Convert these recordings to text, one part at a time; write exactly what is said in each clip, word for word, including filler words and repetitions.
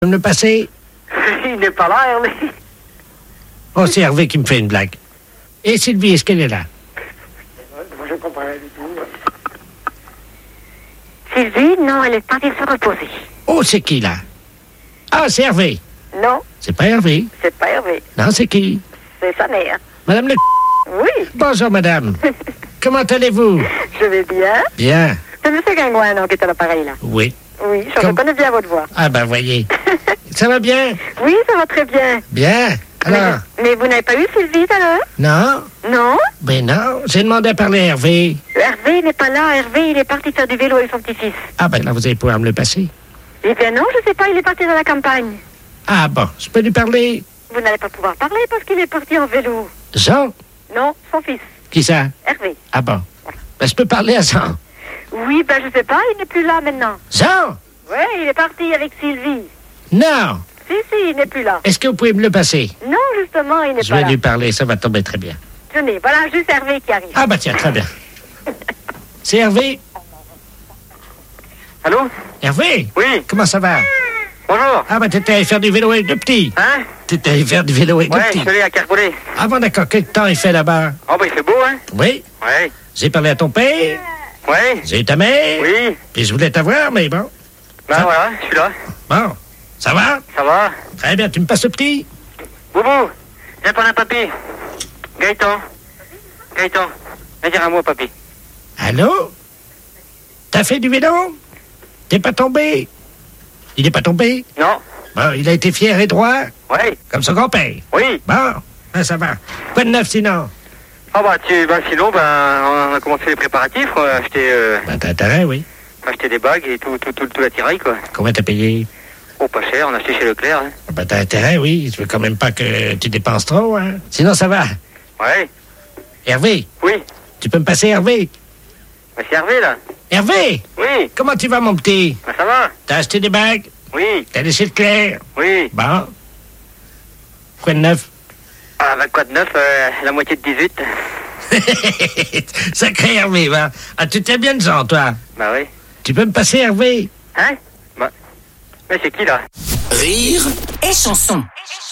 Tu peux me le passer? Il n'est pas là, Hervé. Oh, c'est Hervé qui me fait une blague. Et Sylvie, est-ce qu'elle est là? Moi, je comprends rien du tout. Sylvie, non, elle est partie se reposer. Oh, c'est qui, là? Ah, c'est Hervé. Non, C'est pas Hervé. c'est pas Hervé. Non, c'est qui? C'est sa mère. Madame le... Oui, Bonjour, madame. Comment allez-vous? je vais bien. Bien. C'est M. Gingouin, non, qui est à l'appareil, là. Oui. Oui, je Comme- reconnais bien votre voix. Ah, ben, voyez. Ça va bien? Oui, ça va très bien. Bien. Alors? Mais, mais vous n'avez pas eu Sylvie, tout à l'heure? Non? Non? Ben non. J'ai demandé à parler à Hervé. Hervé n'est pas là. Hervé, il est parti faire du vélo avec son petit-fils. Ah, ben là, vous allez pouvoir me le passer. Eh bien non, je sais pas, il est parti dans la campagne. Ah, bon. Je peux lui parler? Vous n'allez pas pouvoir parler parce qu'il est parti en vélo. Jean? Non, son fils, Qui ça? Hervé. Ah, bon. Ben, je peux parler à Jean. Oui, ben je sais pas, il n'est plus là maintenant. Jean? Oui, il est parti avec Sylvie. Non. Si, si, il n'est plus là. Est-ce que vous pouvez me le passer? Non, justement, il n'est Je pas vais là. lui parler, ça va tomber très bien. Tenez, voilà juste Hervé qui arrive. Ah, bah tiens, très bien. C'est Hervé? Allô? Hervé? Oui, Comment ça va? bonjour. Ah, bah t'étais allé faire du vélo avec le petit. Hein? T'étais allé faire du vélo avec Ouais, le je petit. suis allé à Carpollet. Ah, bon, d'accord. Quel temps il fait là-bas? Oh, bah, il fait beau, hein? Oui. Ouais. J'ai parlé à ton père. Ouais. J'ai eu ta mère. Oui. Puis je voulais t'avoir, mais bon. Ben Ça- voilà, je suis là. Bon. Ça va? Ça va? Très bien. Tu me passes le petit? Boubou, viens prendre un papy. Gaëtan. Gaëtan, viens dire un mot, papy. Allô? T'as fait du vélo? T'es pas tombé? Il est pas tombé? Non? Bon, il a été fier et droit, Ouais. comme son grand-père. Oui. Bon, ben, ça va. Quoi de neuf sinon? Ah bah, tu, bah sinon, ben, on a commencé les préparatifs. On a acheté, euh, Ben, t'as intérêt, oui. on a acheté des bagues et tout, tout, tout, tout l'attirail, quoi. Combien t'as payé? Oh, pas cher, on a acheté chez Leclerc, hein. Ben, t'as intérêt, oui. Je veux quand même pas que tu dépenses trop, hein. Sinon, ça va. Ouais. Hervé, Oui. tu peux me passer Hervé? Bah, c'est Hervé, là. Hervé, Oui. comment tu vas, mon petit? Bah, ça va? T'as acheté des bagues? Oui. T'as laissé le clair? Oui. Bon. Quoi de neuf? Ah, bah, quoi de neuf? euh, la moitié de dix-huit. Sacré Hervé, va. Ah, tu t'es bien de gens, toi. Bah, oui. Tu peux me passer Hervé? Hein? Bah. Mais c'est qui, là? Rire et chanson.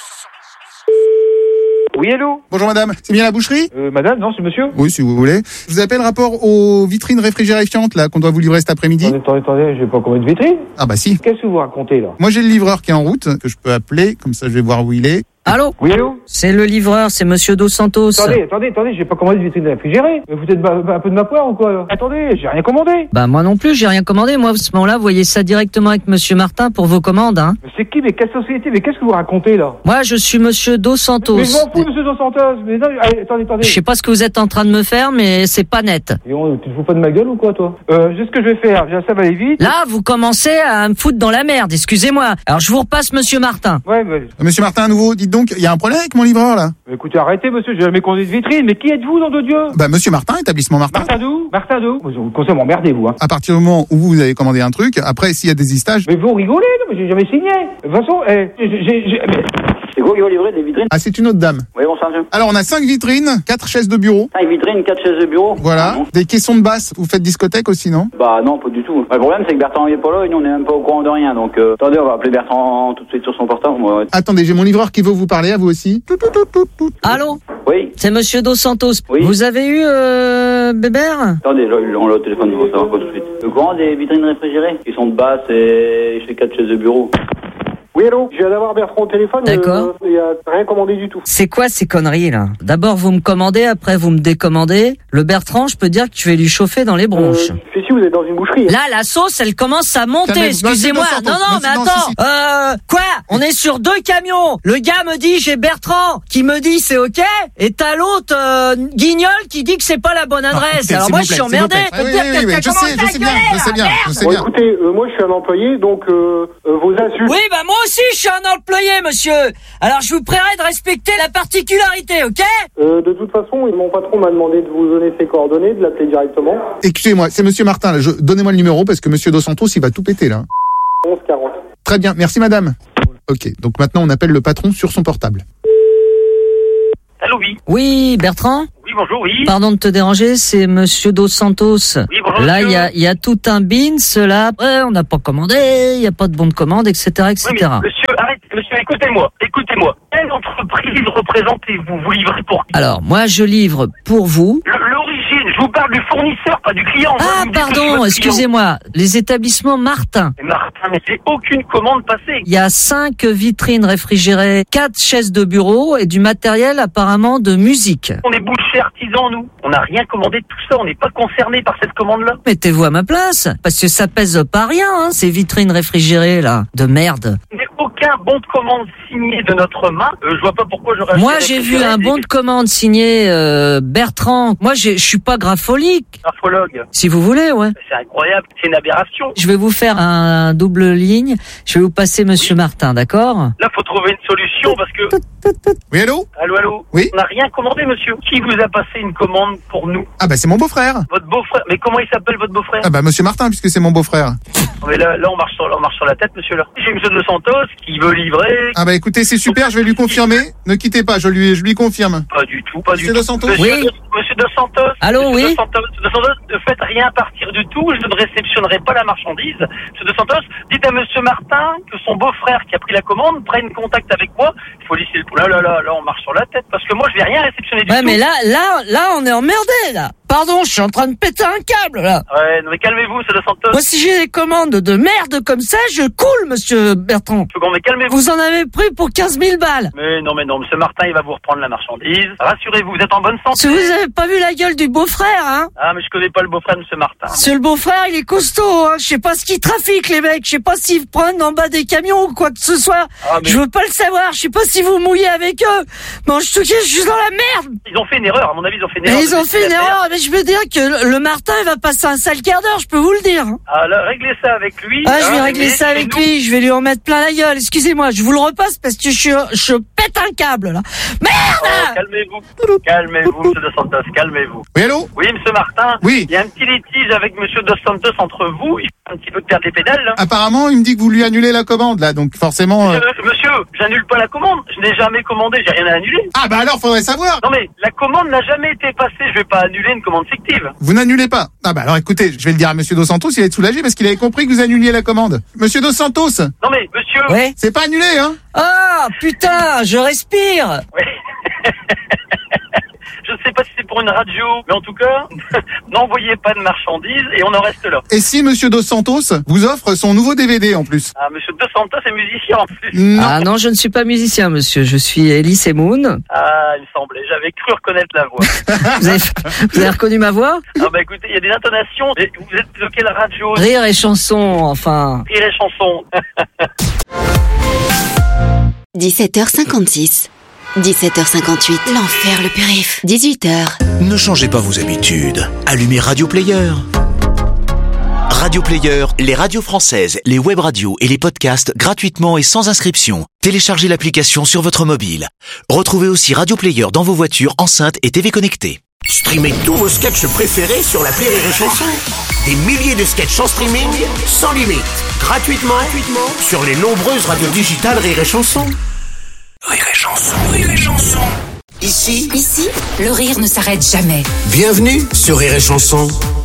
Oui, allô? Bonjour madame, c'est bien la boucherie? Euh, madame, non, c'est monsieur? Oui, si vous voulez. Je vous appelle rapport aux vitrines réfrigéréfiantes là qu'on doit vous livrer cet après-midi. Attendez, attendez, attendez, j'ai pas combien de vitrines? Ah bah si. Qu'est-ce que vous racontez, là? Moi j'ai le livreur qui est en route, que je peux appeler, comme ça je vais voir où il est. Allô? Oui, allô? C'est le livreur, c'est Monsieur Dos Santos. Attendez, attendez, attendez, j'ai pas commandé de vitrine réfrigérée. Vous êtes un peu de ma poire ou quoi, là? Attendez, j'ai rien commandé. Bah moi non plus, j'ai rien commandé. Moi, à ce moment-là, vous voyez ça directement avec Monsieur Martin pour vos commandes. Hein. Mais c'est qui? Mais quelle société? Mais qu'est-ce que vous racontez, là? Moi, je suis Monsieur Dos Santos. Mais je m'en fous, monsieur Dos Santos. Mais non, allez, attendez, attendez. Je sais pas ce que vous êtes en train de me faire, mais c'est pas net. Et on, tu te fous pas de ma gueule ou quoi, toi? Euh, j'ai ce que je vais faire. Viens, ça va aller vite. Là, vous commencez à me foutre dans la merde, excusez-moi. Alors, je vous repasse Monsieur Martin. Ouais, mais... Euh, Monsieur Martin à nouveau, dites donc, il y a un problème avec mon livreur là? mais écoutez, arrêtez, monsieur, j'ai jamais commandé de vitrine. Mais qui êtes-vous, nom de Dieu? Bah Monsieur Martin, établissement Martin. Martin d'où? Martin d'où? Vous commencez à m'emmerder, vous, hein. À partir du moment où vous avez commandé un truc, après s'il y a des désistage... Mais vous rigolez, non, mais j'ai jamais signé. De toute façon, eh, j'ai, j'ai, j'ai... mais- C'est quoi qui va livrer des vitrines? Ah c'est une autre dame. Oui, bonsoir, monsieur. Alors on a cinq vitrines, quatre chaises de bureau. cinq vitrines, quatre chaises de bureau. Voilà. Ah, non. Des caissons de basse, vous faites discothèque aussi, non? Bah non, pas du tout. Bah, le problème, c'est que Bertrand n'est pas là et nous, on n'est même pas au courant de rien. Donc, euh, attendez, on va appeler Bertrand tout de suite sur son portable. Moi. Attendez, j'ai mon livreur qui veut vous parler, à vous aussi. Tout, tout, tout, tout, tout. Allô? Oui. C'est Monsieur Dos Santos. Oui. Vous avez eu euh, Bébert? Attendez, là, on l'a au téléphone, on va savoir pas tout de suite. Le courant des vitrines réfrigérées, qui sont de basse et chez quatre chaises de bureau. Oui, allô? Je viens d'avoir Bertrand au téléphone. D'accord. Il euh, a rien commandé du tout. C'est quoi ces conneries là? D'abord vous me commandez, après vous me décommandez. Le Bertrand, je peux dire que tu vais lui chauffer dans les bronches. Euh, si, si, vous êtes dans une boucherie. Là, la sauce, elle commence à monter, Calmez-vous. excusez-moi. Non, c'est Non, Dos non, Santos. mais Non, attends. si, si. Euh, quoi? On est sur deux camions. Le gars me dit, j'ai Bertrand, qui me dit c'est ok, et t'as l'autre, euh, Guignol, qui dit que c'est pas la bonne adresse. écoutez, Alors s'il moi, vous je suis plaît, s'il vous emmerdé. plaît. Ah oui, oui, oui, oui, je sais, je sais bien, je sais bien, je sais Bon, bien. écoutez, euh, moi, je suis un employé, donc euh, euh, vos insultes... Oui, bah moi aussi, je suis un employé, monsieur. Alors je vous prierai de respecter la particularité, ok? Euh, de toute façon, mon patron m'a demandé de vous donner ses coordonnées, de l'appeler directement. Excusez-moi, c'est Monsieur Martin, là. Je... Donnez-moi le numéro parce que Monsieur Dos Santos, il va tout péter, là. onze quarante. Très bien, merci madame. Ok, donc maintenant on appelle le patron sur son portable. Allô, oui. Oui, Bertrand? Oui, bonjour, oui. Pardon de te déranger, c'est Monsieur Dos Santos. Oui, bonjour, là, monsieur. il y a, il y a tout un bins, là. Après, on n'a pas commandé, il n'y a pas de bon de commande, et cetera, et cetera. Oui, mais monsieur, arrête, monsieur, écoutez-moi, écoutez-moi. Quelle entreprise représentez-vous? Vous livrez pour qui? Alors, moi, je livre pour vous. Le- L'origine, je vous parle du fournisseur, pas du client. Ah, Vous me dites que je suis pardon, votre excusez-moi. Les établissements Martin. client. Mais Martin, mais j'ai aucune commande passée. Il y a cinq vitrines réfrigérées, quatre chaises de bureau et du matériel apparemment de musique. On est bouchers artisans, nous. On n'a rien commandé de tout ça, on n'est pas concernés par cette commande-là. Mettez-vous à ma place, parce que ça pèse pas rien, hein, ces vitrines réfrigérées, là, de merde. Mais aucun bon de commande signé de notre main. Euh, je vois pas pourquoi j'aurais acheté Moi, des j'ai vu réfrigérés, un des- bon de commande signé euh, Bertrand. Moi, j'ai- je suis pas grapholique, Graphologue. si vous voulez, ouais. C'est incroyable, c'est une aberration. Je vais vous faire un double ligne. Je vais vous passer Monsieur Martin, d'accord? Là, faut trouver une solution parce que... Oui, allô? Allô, allô? Oui. On n'a rien commandé, monsieur. Qui vous a passé une commande pour nous? Ah bah c'est mon beau-frère. Votre beau-frère. Mais comment il s'appelle, votre beau-frère? Ah bah Monsieur Martin, puisque c'est mon beau-frère. Mais là, là on, marche sur, on marche sur la tête, monsieur, là. J'ai monsieur Dos Santos qui veut livrer. Ah bah écoutez, c'est super, je vais lui confirmer. Ne quittez pas, je lui, je lui confirme. Pas du tout, pas Monsieur du Dos tout. Santos? Monsieur, Oui. Dos- monsieur Dos Santos. Allô, monsieur oui. Dos Santos, Dos Santos, ne faites rien partir du tout. Je ne réceptionnerai pas la marchandise. Monsieur Dos Santos, dites à monsieur Martin que son beau-frère qui a pris la commande prenne contact avec moi. Il faut laisser le... Là, là, là, là, on marche sur la tête. Parce que moi, je vais rien réceptionner du Ouais, tout. mais là, là, là, on est emmerdé, là. Pardon, je suis en train de péter un câble, là. Ouais, non, mais calmez-vous, monsieur Dos Santos. Moi, si j'ai des commandes de merde comme ça, je coule, Monsieur Bertrand. Second, mais calmez-vous. Vous en avez pris pour quinze mille balles. Mais non, mais non, monsieur Martin, il va vous reprendre la marchandise. Rassurez-vous, vous êtes en bonne Si santé. vous avez pas vu la gueule du beau-frère, hein. Ah, mais je connais pas le beau-frère de monsieur Martin. C'est le beau-frère, il est costaud, hein. Je sais pas ce qu'ils trafiquent, les mecs. Je sais pas s'ils prennent en bas des camions ou quoi que ce soit. Ah, mais- Je veux pas le savoir. Je sais pas si vous mouillez avec eux. Mais en tout cas, je suis dans la merde. Ils ont fait une erreur, à mon avis, ils ont fait une Et erreur. ils ont fait une erreur. Mais je veux dire que le- le Martin, il va passer un sale quart d'heure, je peux vous le dire. Ah, là, réglez ça avec lui. Ah, je vais hein, régler réglez ça chez avec nous. lui. Je vais lui en mettre plein la gueule. Excusez-moi, je vous le repasse parce que je, suis- je pète un câble, là. Oh, calmez-vous. Calmez-vous, monsieur Dos Santos, calmez-vous. Oui, allô? Oui, monsieur Martin. Oui. Il y a un petit litige avec monsieur Dos Santos entre vous. Il fait un petit peu de perdre les pédales, là. Apparemment, il me dit que vous lui annulez la commande, là, donc forcément... euh, Monsieur, monsieur, j'annule pas la commande. Je n'ai jamais commandé, j'ai rien à annuler. Ah bah alors, faudrait savoir. Non, mais la commande n'a jamais été passée. Je vais pas annuler une commande fictive. Vous n'annulez pas. Ah bah alors écoutez, je vais le dire à Monsieur Dos Santos, il va être soulagé parce qu'il avait compris que vous annuliez la commande. Monsieur Dos Santos, Non, mais monsieur. Ouais. c'est pas annulé, hein? Ah, putain, je respire. Ouais. Je ne sais pas si c'est pour une radio, mais en tout cas, n'envoyez pas de marchandises et on en reste là. Et si Monsieur Dos Santos vous offre son nouveau D V D en plus? Ah, monsieur Dos Santos est musicien en plus. Non. Ah non, je ne suis pas musicien, monsieur. Je suis Elise et Moon. Ah, il me semblait, j'avais cru reconnaître la voix. Vous avez, vous avez reconnu ma voix? Ah bah écoutez, il y a des intonations. Et vous êtes de quelle radio? Rire et chanson, enfin. Rire et chanson. dix-sept heures cinquante-six. dix-sept heures cinquante-huit. L'enfer, le périph'. dix-huit heures. Ne changez pas vos habitudes. Allumez Radio Player. Radio Player, les radios françaises, les web radios et les podcasts gratuitement et sans inscription. Téléchargez l'application sur votre mobile. Retrouvez aussi Radio Player dans vos voitures, enceintes et T V connectées. Streamez tous vos sketchs préférés sur l'appli Rire et Chanson. Des milliers de sketchs en streaming, sans limite, gratuitement, gratuitement sur les nombreuses radios digitales Rire et Chanson. Rire et Chanson, Rire et Chanson. Ici, Ici, le rire ne s'arrête jamais. bienvenue sur Rire et Chanson.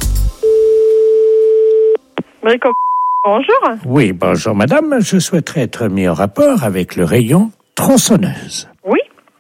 Bonjour. Oui, bonjour madame. Je souhaiterais être mis en rapport avec le rayon tronçonneuse. Oui.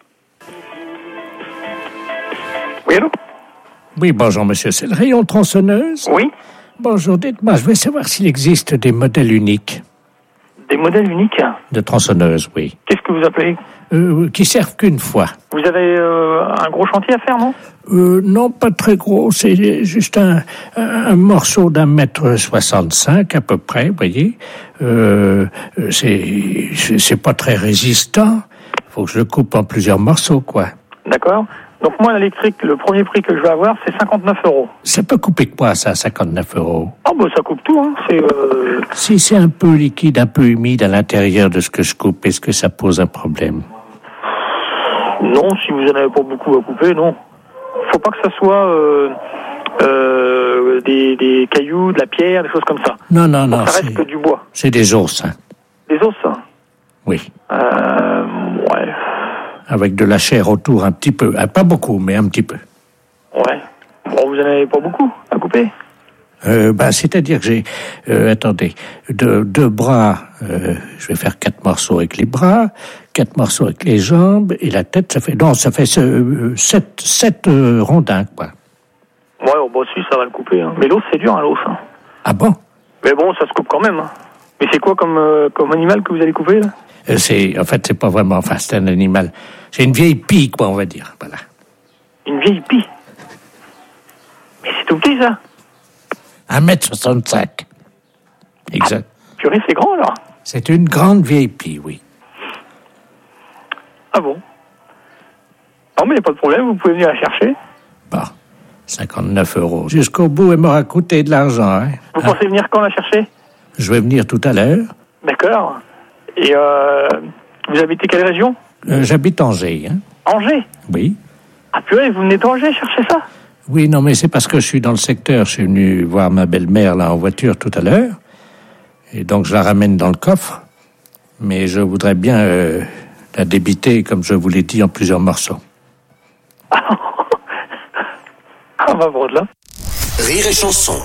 Oui, allô? Oui, bonjour monsieur. C'est le rayon tronçonneuse? Oui. Bonjour, dites-moi, je veux savoir s'il existe des modèles uniques Des modèles uniques? de tronçonneuses, oui. Qu'est-ce que vous appelez? Euh, qui servent qu'une fois. Vous avez euh, un gros chantier à faire, non? Euh, non, pas très gros, c'est juste un, un, un morceau d'un mètre soixante-cinq à peu près, vous voyez. Euh, c'est, c'est c'est pas très résistant. Faut que je le coupe en plusieurs morceaux, quoi. D'accord. Donc moi, l'électrique, le premier prix que je vais avoir, c'est cinquante-neuf euros. Ça peut couper quoi, ça, cinquante-neuf euros? Ah bah ça coupe tout, hein. C'est... Euh... Si c'est un peu liquide, un peu humide à l'intérieur de ce que je coupe, est-ce que ça pose un problème? Non, si vous en avez pas beaucoup à couper, non. Faut pas que ça soit euh, euh, des, des cailloux, de la pierre, des choses comme ça. Non, non, Faut non, que ça reste c'est, que du bois. c'est des os, hein. Des os, hein. Oui. Euh, ouais. avec de la chair autour un petit peu. Ah, pas beaucoup, mais un petit peu. Ouais. Bon, vous en avez pas beaucoup à couper. Euh, bah, c'est-à-dire que j'ai, euh, attendez, deux, deux bras, euh, je vais faire quatre morceaux avec les bras, quatre morceaux avec les jambes, et la tête, ça fait, non, ça fait euh, sept, sept euh, rondins, quoi. Ouais, oh, bah si, ça va le couper. Hein. Mais l'os, c'est dur, hein, l'os. Hein. Ah bon? Mais bon, ça se coupe quand même. Hein. Mais c'est quoi comme, euh, comme animal que vous allez couper, là? euh, C'est, en fait, c'est pas vraiment, enfin, c'est un animal, c'est une vieille pie, quoi, on va dire, voilà. Une vieille pie? Mais c'est tout petit, ça? un mètre soixante-cinq. Exact. Ah, purée, c'est grand, alors? C'est une grande vieille pie, oui. Ah bon? Non, mais il n'y a pas de problème, vous pouvez venir la chercher. Bon, cinquante-neuf euros. Jusqu'au bout, elle m'aura coûté de l'argent, hein. Vous hein? pensez venir quand la chercher? Je vais venir tout à l'heure. D'accord. Et euh, vous habitez quelle région? Euh, j'habite Angers, hein. Angers? Oui. Ah purée, vous venez d'Angers chercher ça? Oui, non, mais c'est parce que je suis dans le secteur. Je suis venu voir ma belle-mère, là, en voiture, tout à l'heure. Et donc, je la ramène dans le coffre. Mais je voudrais bien euh, la débiter, comme je vous l'ai dit, en plusieurs morceaux. Ah, bah, bon, là. Rire et chanson.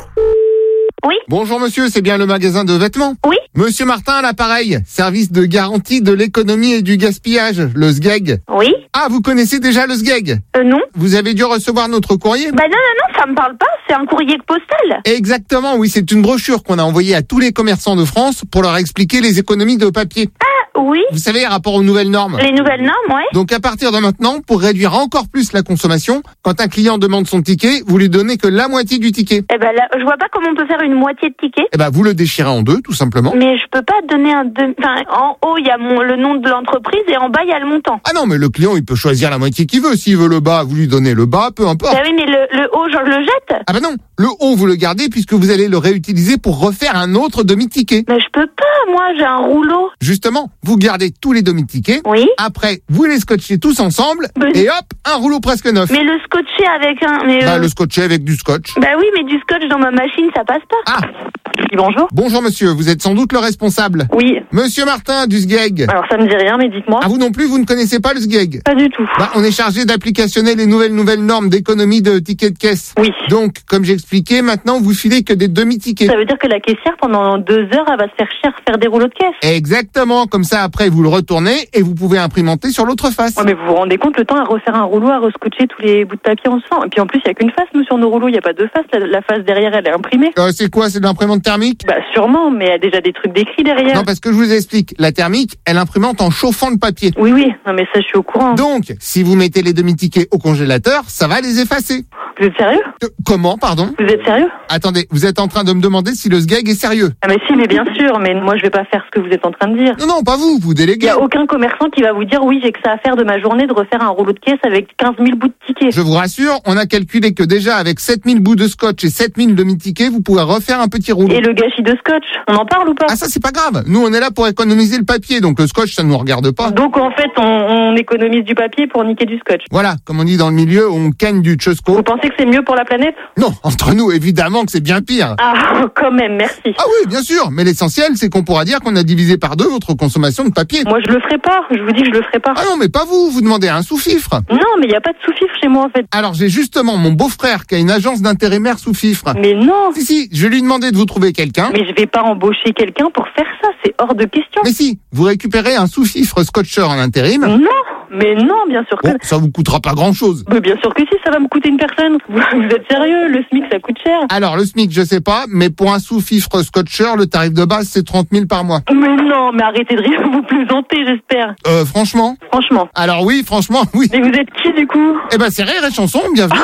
Oui. Bonjour monsieur, c'est bien le magasin de vêtements? Oui. Monsieur Martin à l'appareil, service de garantie de l'économie et du gaspillage, le S G E G. Oui. Ah, vous connaissez déjà le S G E G? Euh, non. Vous avez dû recevoir notre courrier? Bah non, non, non, ça me parle pas, c'est un courrier postal. Exactement, oui, c'est une brochure qu'on a envoyée à tous les commerçants de France pour leur expliquer les économies de papier. Ah, oui. Vous savez, rapport aux nouvelles normes. Les nouvelles normes, ouais. Donc à partir de maintenant, pour réduire encore plus la consommation, quand un client demande son ticket, vous lui donnez que la moitié du ticket. Eh ben là, je vois pas comment on peut faire une moitié de ticket. Eh ben, vous le déchirez en deux, tout simplement. Mais je peux pas donner un deux... Enfin, en haut, il y a mon, le nom de l'entreprise et en bas, il y a le montant. Ah non, mais le client, il peut choisir la moitié qu'il veut. S'il veut le bas, vous lui donnez le bas, peu importe. Bah oui, mais le, le haut, genre, je le jette. Ah ben non, le haut, vous le gardez puisque vous allez le réutiliser pour refaire un autre demi-ticket. Mais je peux pas, moi, j'ai un rouleau. Justement, vous gardez tous les demi-tickets. Oui. Après, vous les scotchez tous ensemble. Mais... Et hop, un rouleau presque neuf. Mais le scotcher avec un... Mais bah, euh... le scotcher avec du scotch. Bah oui, mais du scotch dans ma machine, ça passe pas. Ah. Oui, bonjour. Bonjour monsieur, vous êtes sans doute le responsable. Oui. Monsieur Martin du S G E G. Alors ça me dit rien, mais dites-moi. Ah vous non plus, vous ne connaissez pas le S G E G? Pas du tout. Bah, on est chargé d'applicationner les nouvelles nouvelles normes d'économie de tickets de caisse. Oui. Donc, comme j'ai expliqué, maintenant vous filez que des demi-tickets. Ça veut dire que la caissière, pendant deux heures, elle va se faire chier à faire des rouleaux de caisse. Exactement, comme ça après vous le retournez et vous pouvez imprimenter sur l'autre face. Ouais, mais vous vous rendez compte le temps à refaire un rouleau, à rescotcher tous les bouts de papier ensemble. Et puis en plus, il y a qu'une face, nous, sur nos rouleaux, il y a pas deux faces. La, la face derrière, elle est imprimée. Euh, c'est quoi, c'est de l'imprimante thermique? Bah sûrement, mais il y a déjà des trucs décrits derrière. Non, parce que je vous explique, la thermique, elle imprimente en chauffant le papier. Oui, oui, non mais ça je suis au courant. Donc, si vous mettez les demi-tickets au congélateur, ça va les effacer. Vous êtes sérieux? Euh, comment, pardon? Vous êtes sérieux? Attendez, vous êtes en train de me demander si le S G E G est sérieux? Ah mais si, mais bien sûr, mais moi je vais pas faire ce que vous êtes en train de dire. Non, non, pas vous, vous Il déléguez. y a aucun commerçant qui va vous dire oui, j'ai que ça à faire de ma journée de refaire un rouleau de caisse avec quinze mille bouts de tickets. Je vous rassure, on a calculé que déjà avec sept mille bouts de scotch et sept mille demi-tickets, vous pourrez refaire un petit rouleau. Et le gâchis de scotch, on en parle ou pas? Ah ça c'est pas grave, nous on est là pour économiser le papier, donc le scotch ça ne nous regarde pas. Donc en fait on, on économise du papier pour niquer du scotch. Voilà, comme on dit dans le milieu, on cagne du Chusco. Vous pensez que c'est mieux pour la planète? Non, entre nous évidemment que c'est bien pire. Ah quand même, merci. Ah oui, bien sûr, mais l'essentiel c'est qu'on pourra dire qu'on a divisé par deux votre consommation de papier. Moi je le ferai pas, je vous dis je le ferai pas. Ah non, mais pas vous, vous demandez un sous-fifre. Non, mais il y a pas de sous-fifre chez moi en fait. Alors j'ai justement mon beau-frère qui a une agence d'intérimaire sous-fifre. Mais non. Si si, je vais lui demander de vous trouver quelqu'un. Mais je vais pas embaucher quelqu'un pour faire ça, c'est hors de question. Mais si, vous récupérez un sous-fifre scotcher en intérim. Non, mais non, bien sûr que... Bon, ça vous coûtera pas grand-chose. Mais bien sûr que si, ça va me coûter une personne. Vous, vous êtes sérieux? Le SMIC, ça coûte cher. Alors, le SMIC, je sais pas, mais pour un sous-fifre scotcher, le tarif de base, c'est trente mille par mois. Mais non, mais arrêtez de rire, vous plaisantez, j'espère. Euh, franchement? Franchement. Alors oui, franchement, oui. Mais vous êtes qui, du coup? Eh ben, c'est Rire et Chanson, bienvenue.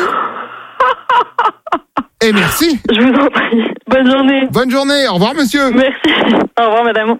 Et merci. Je vous en prie. Bonne journée. Bonne journée, au revoir, monsieur. Merci. Au revoir, madame.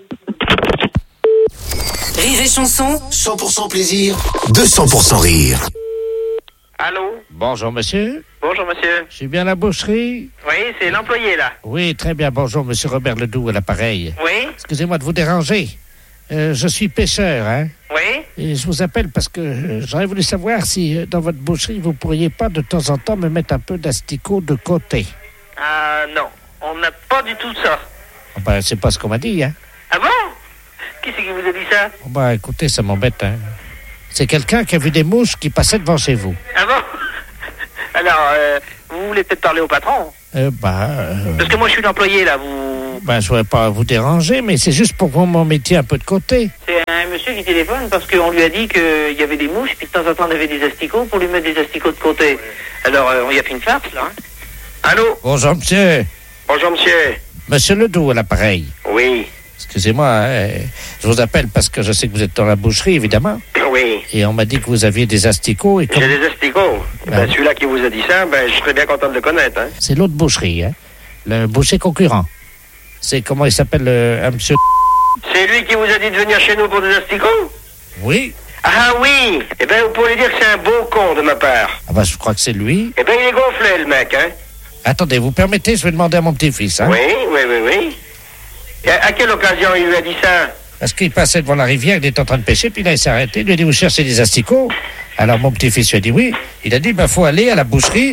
Rire et Chanson, cent pour cent plaisir, deux cents pour cent rire. Allô? Bonjour, monsieur. Bonjour, monsieur. Je suis bien à la boucherie? Oui, c'est l'employé, là. Oui, très bien. Bonjour, monsieur Robert Ledoux à l'appareil. Oui? Excusez-moi de vous déranger. Euh, je suis pêcheur, hein? Oui? Et je vous appelle parce que euh, j'aurais voulu savoir si euh, dans votre boucherie, vous pourriez pas de temps en temps me mettre un peu d'asticot de côté. Ah, non. On n'a pas du tout ça. Oh, ben, c'est pas ce qu'on m'a dit, hein? Ah bon? Qui c'est qui vous a dit ça? Oh, ben, écoutez, ça m'embête, hein? C'est quelqu'un qui a vu des mouches qui passaient devant chez vous. Ah bon? Alors, euh, vous voulez peut-être parler au patron? Euh, bah... Euh... Parce que moi, je suis l'employé, là, vous... Bah, je voudrais pas vous déranger, mais c'est juste pour que vous m'en mettiez un peu de côté. C'est un monsieur qui téléphone parce qu'on lui a dit qu'il y avait des mouches, puis de temps en temps, on avait des asticots pour lui mettre des asticots de côté. Alors, il euh, n'y a plus une farce, là. Hein? Allô? Bonjour, monsieur. Bonjour, monsieur. Monsieur Ledoux, à l'appareil. Oui. Excusez-moi, hein, je vous appelle parce que je sais que vous êtes dans la boucherie, évidemment. Oui. Et on m'a dit que vous aviez des asticots. Et comme... J'ai des asticots. Ben, ben, celui-là qui vous a dit ça, ben, je serais bien content de le connaître. Hein. C'est l'autre boucherie, hein. Le boucher concurrent. C'est comment il s'appelle, le, un monsieur... C'est lui qui vous a dit de venir chez nous pour des asticots? Oui. Ah oui. Eh ben, vous pouvez dire que c'est un beau con de ma part. Ah ben, je crois que c'est lui. Eh ben, il est gonflé, le mec, hein. Attendez, vous permettez, je vais demander à mon petit-fils, hein. Oui, oui, oui, oui. Et à, à quelle occasion il lui a dit ça? Parce qu'il passait devant la rivière, il était en train de pêcher, puis là, il s'est arrêté, il lui a dit, vous cherchez des asticots? Alors, mon petit-fils lui a dit oui. Il a dit, ben, faut aller à la boucherie.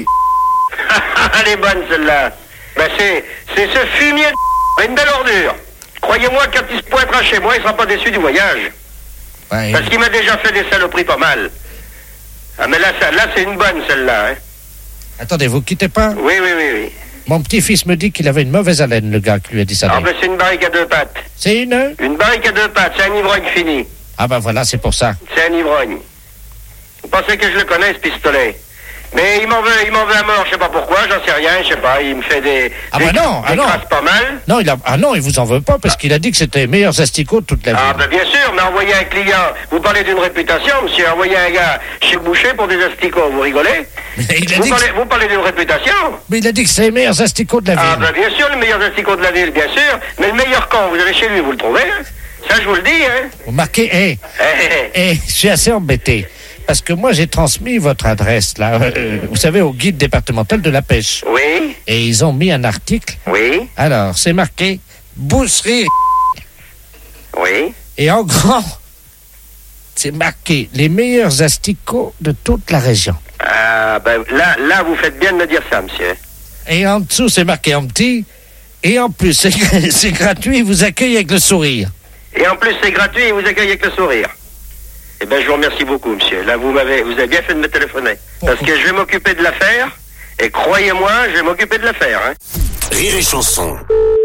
Elle est bonne, celle-là. Ben, c'est, c'est ce fumier de... une belle ordure. Croyez-moi, quand il se pointera chez moi, il sera pas déçu du voyage. Ouais, Parce qu'il m'a déjà fait des saloperies pas mal. Ah, mais là, ça, là c'est une bonne, celle-là, hein. Attendez, vous quittez pas? Oui, oui, oui, oui. Mon petit-fils me dit qu'il avait une mauvaise haleine, le gars qui lui a dit ça. Ah, ben, c'est une barrique à deux pattes. C'est une? Une barrique à deux pattes, c'est un ivrogne fini. Ah, ben voilà, c'est pour ça. C'est un ivrogne. Vous pensez que je le connais, ce pistolet? Mais il m'en veut, il m'en veut à mort, je sais pas pourquoi, j'en sais rien, je sais pas, il me fait des... Ah, des, ben non, des ah non. crasses pas mal. Non, il a, ah non, il vous en veut pas, parce qu'il a dit que c'était les meilleurs asticots de toute la vie. Ah, ben bien sûr, mais envoyer un client, vous parlez d'une réputation, monsieur, envoyer un gars chez le boucher pour des asticots, vous rigolez? Il a vous, dit parlez, que... vous parlez d'une réputation? Mais il a dit que c'est les meilleurs asticots de la ville. Ah, ben bien sûr, les meilleurs asticots de la ville, bien sûr, mais le meilleur camp, vous allez chez lui, vous le trouvez, hein? Ça, je vous le dis, hein? Vous marquez, hé, hey. hé, je suis assez embêté. Parce que moi, j'ai transmis votre adresse, là, euh, vous savez, au guide départemental de la pêche. Oui. Et ils ont mis un article. Oui. Alors, c'est marqué boucherie. Oui. Et en grand, c'est marqué les meilleurs asticots de toute la région. Ah, ben là, là, vous faites bien de me dire ça, monsieur. Et en dessous, c'est marqué en petit. Et en plus, c'est, c'est gratuit, ils vous accueillent avec le sourire. Et en plus, c'est gratuit, ils vous accueillent avec le sourire. Eh bien, je vous remercie beaucoup, monsieur. Là, vous m'avez, vous avez bien fait de me téléphoner. Parce que je vais m'occuper de l'affaire. Et croyez-moi, je vais m'occuper de l'affaire, hein. Rire et chanson.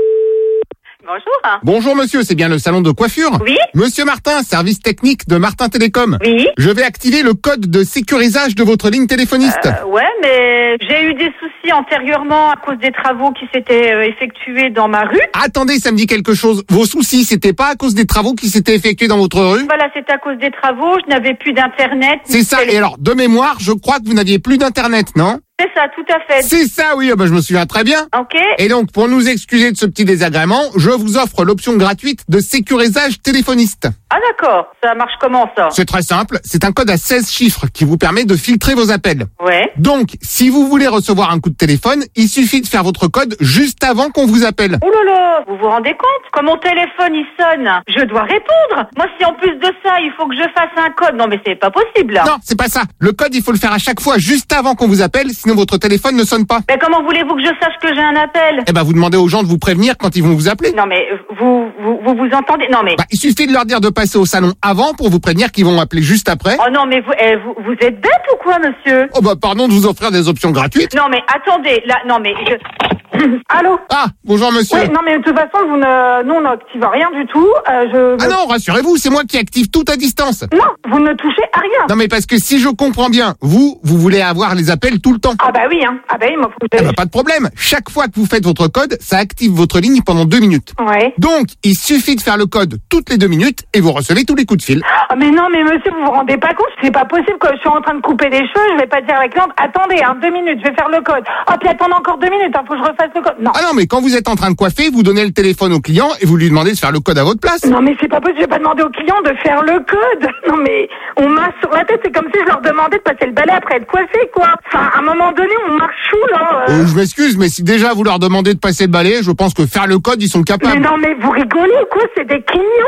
Bonjour. Bonjour monsieur, c'est bien le salon de coiffure? Oui. Monsieur Martin, service technique de Martin Télécom. Oui. Je vais activer le code de sécurisage de votre ligne téléphoniste. Euh, ouais, mais j'ai eu des soucis antérieurement à cause des travaux qui s'étaient euh, effectués dans ma rue. Attendez, ça me dit quelque chose. Vos soucis, c'était pas à cause des travaux qui s'étaient effectués dans votre rue? Voilà, c'était à cause des travaux, je n'avais plus d'internet. C'est ça, télé... et alors, de mémoire, je crois que vous n'aviez plus d'internet, non? C'est ça, tout à fait. C'est ça, oui, oh ben je me souviens très bien. Ok. Et donc, pour nous excuser de ce petit désagrément, je vous offre l'option gratuite de sécurisage téléphoniste. Ah d'accord, ça marche comment ça? C'est très simple, c'est un code à seize chiffres qui vous permet de filtrer vos appels. Ouais. Donc, si vous voulez recevoir un coup de téléphone, il suffit de faire votre code juste avant qu'on vous appelle. Oh là là, vous vous rendez compte? Quand mon téléphone il sonne, je dois répondre. Moi, si en plus de ça, il faut que je fasse un code, non mais c'est pas possible là. Non, c'est pas ça. Le code, il faut le faire à chaque fois juste avant qu'on vous appelle, sinon votre téléphone ne sonne pas. Mais comment voulez-vous que je sache que j'ai un appel? Eh ben, vous demandez aux gens de vous prévenir quand ils vont vous appeler. Non mais vous vous vous, vous entendez? Non mais. Bah, il suffit de leur dire de passer au salon avant pour vous prévenir qu'ils vont appeler juste après. Oh non mais vous eh, vous, vous êtes bête ou quoi, monsieur? Oh bah pardon de vous offrir des options gratuites. Non mais attendez, là non mais je. Allô? Ah, bonjour monsieur. Oui, non mais de toute façon, vous ne, nous on n'active rien du tout. Euh, je... Ah non, rassurez-vous, c'est moi qui active tout à distance. Non, vous ne touchez à rien. Non mais parce que si je comprends bien, vous, vous voulez avoir les appels tout le temps. Ah bah oui, hein. Ah bah oui, moi faut que je... Eh bah, pas de problème. Chaque fois que vous faites votre code, ça active votre ligne pendant deux minutes. Ouais. Donc, il suffit de faire le code toutes les deux minutes et vous recevez tous les coups de fil. Ah mais non, mais monsieur, vous vous rendez pas compte? C'est pas possible que je suis en train de couper des cheveux, je vais pas dire à la cliente, attendez, hein, deux minutes, je vais faire le code. Oh puis attendez encore deux minutes, hein, faut que je refasse le code. Non. Ah non, mais quand vous êtes en train de coiffer, vous donnez le téléphone au client et vous lui demandez de faire le code à votre place. Non mais c'est pas possible, je vais pas demander au client de faire le code. Non mais on marche sur la tête, c'est comme si je leur demandais de passer le balai après être coiffé, quoi. Enfin, à un moment donné, on marche chou, là. Euh... Euh, je m'excuse, mais si déjà vous leur demandez de passer le balai, je pense que faire le code, ils sont capables. Mais non mais vous rigolez ou quoi? C'est des clients.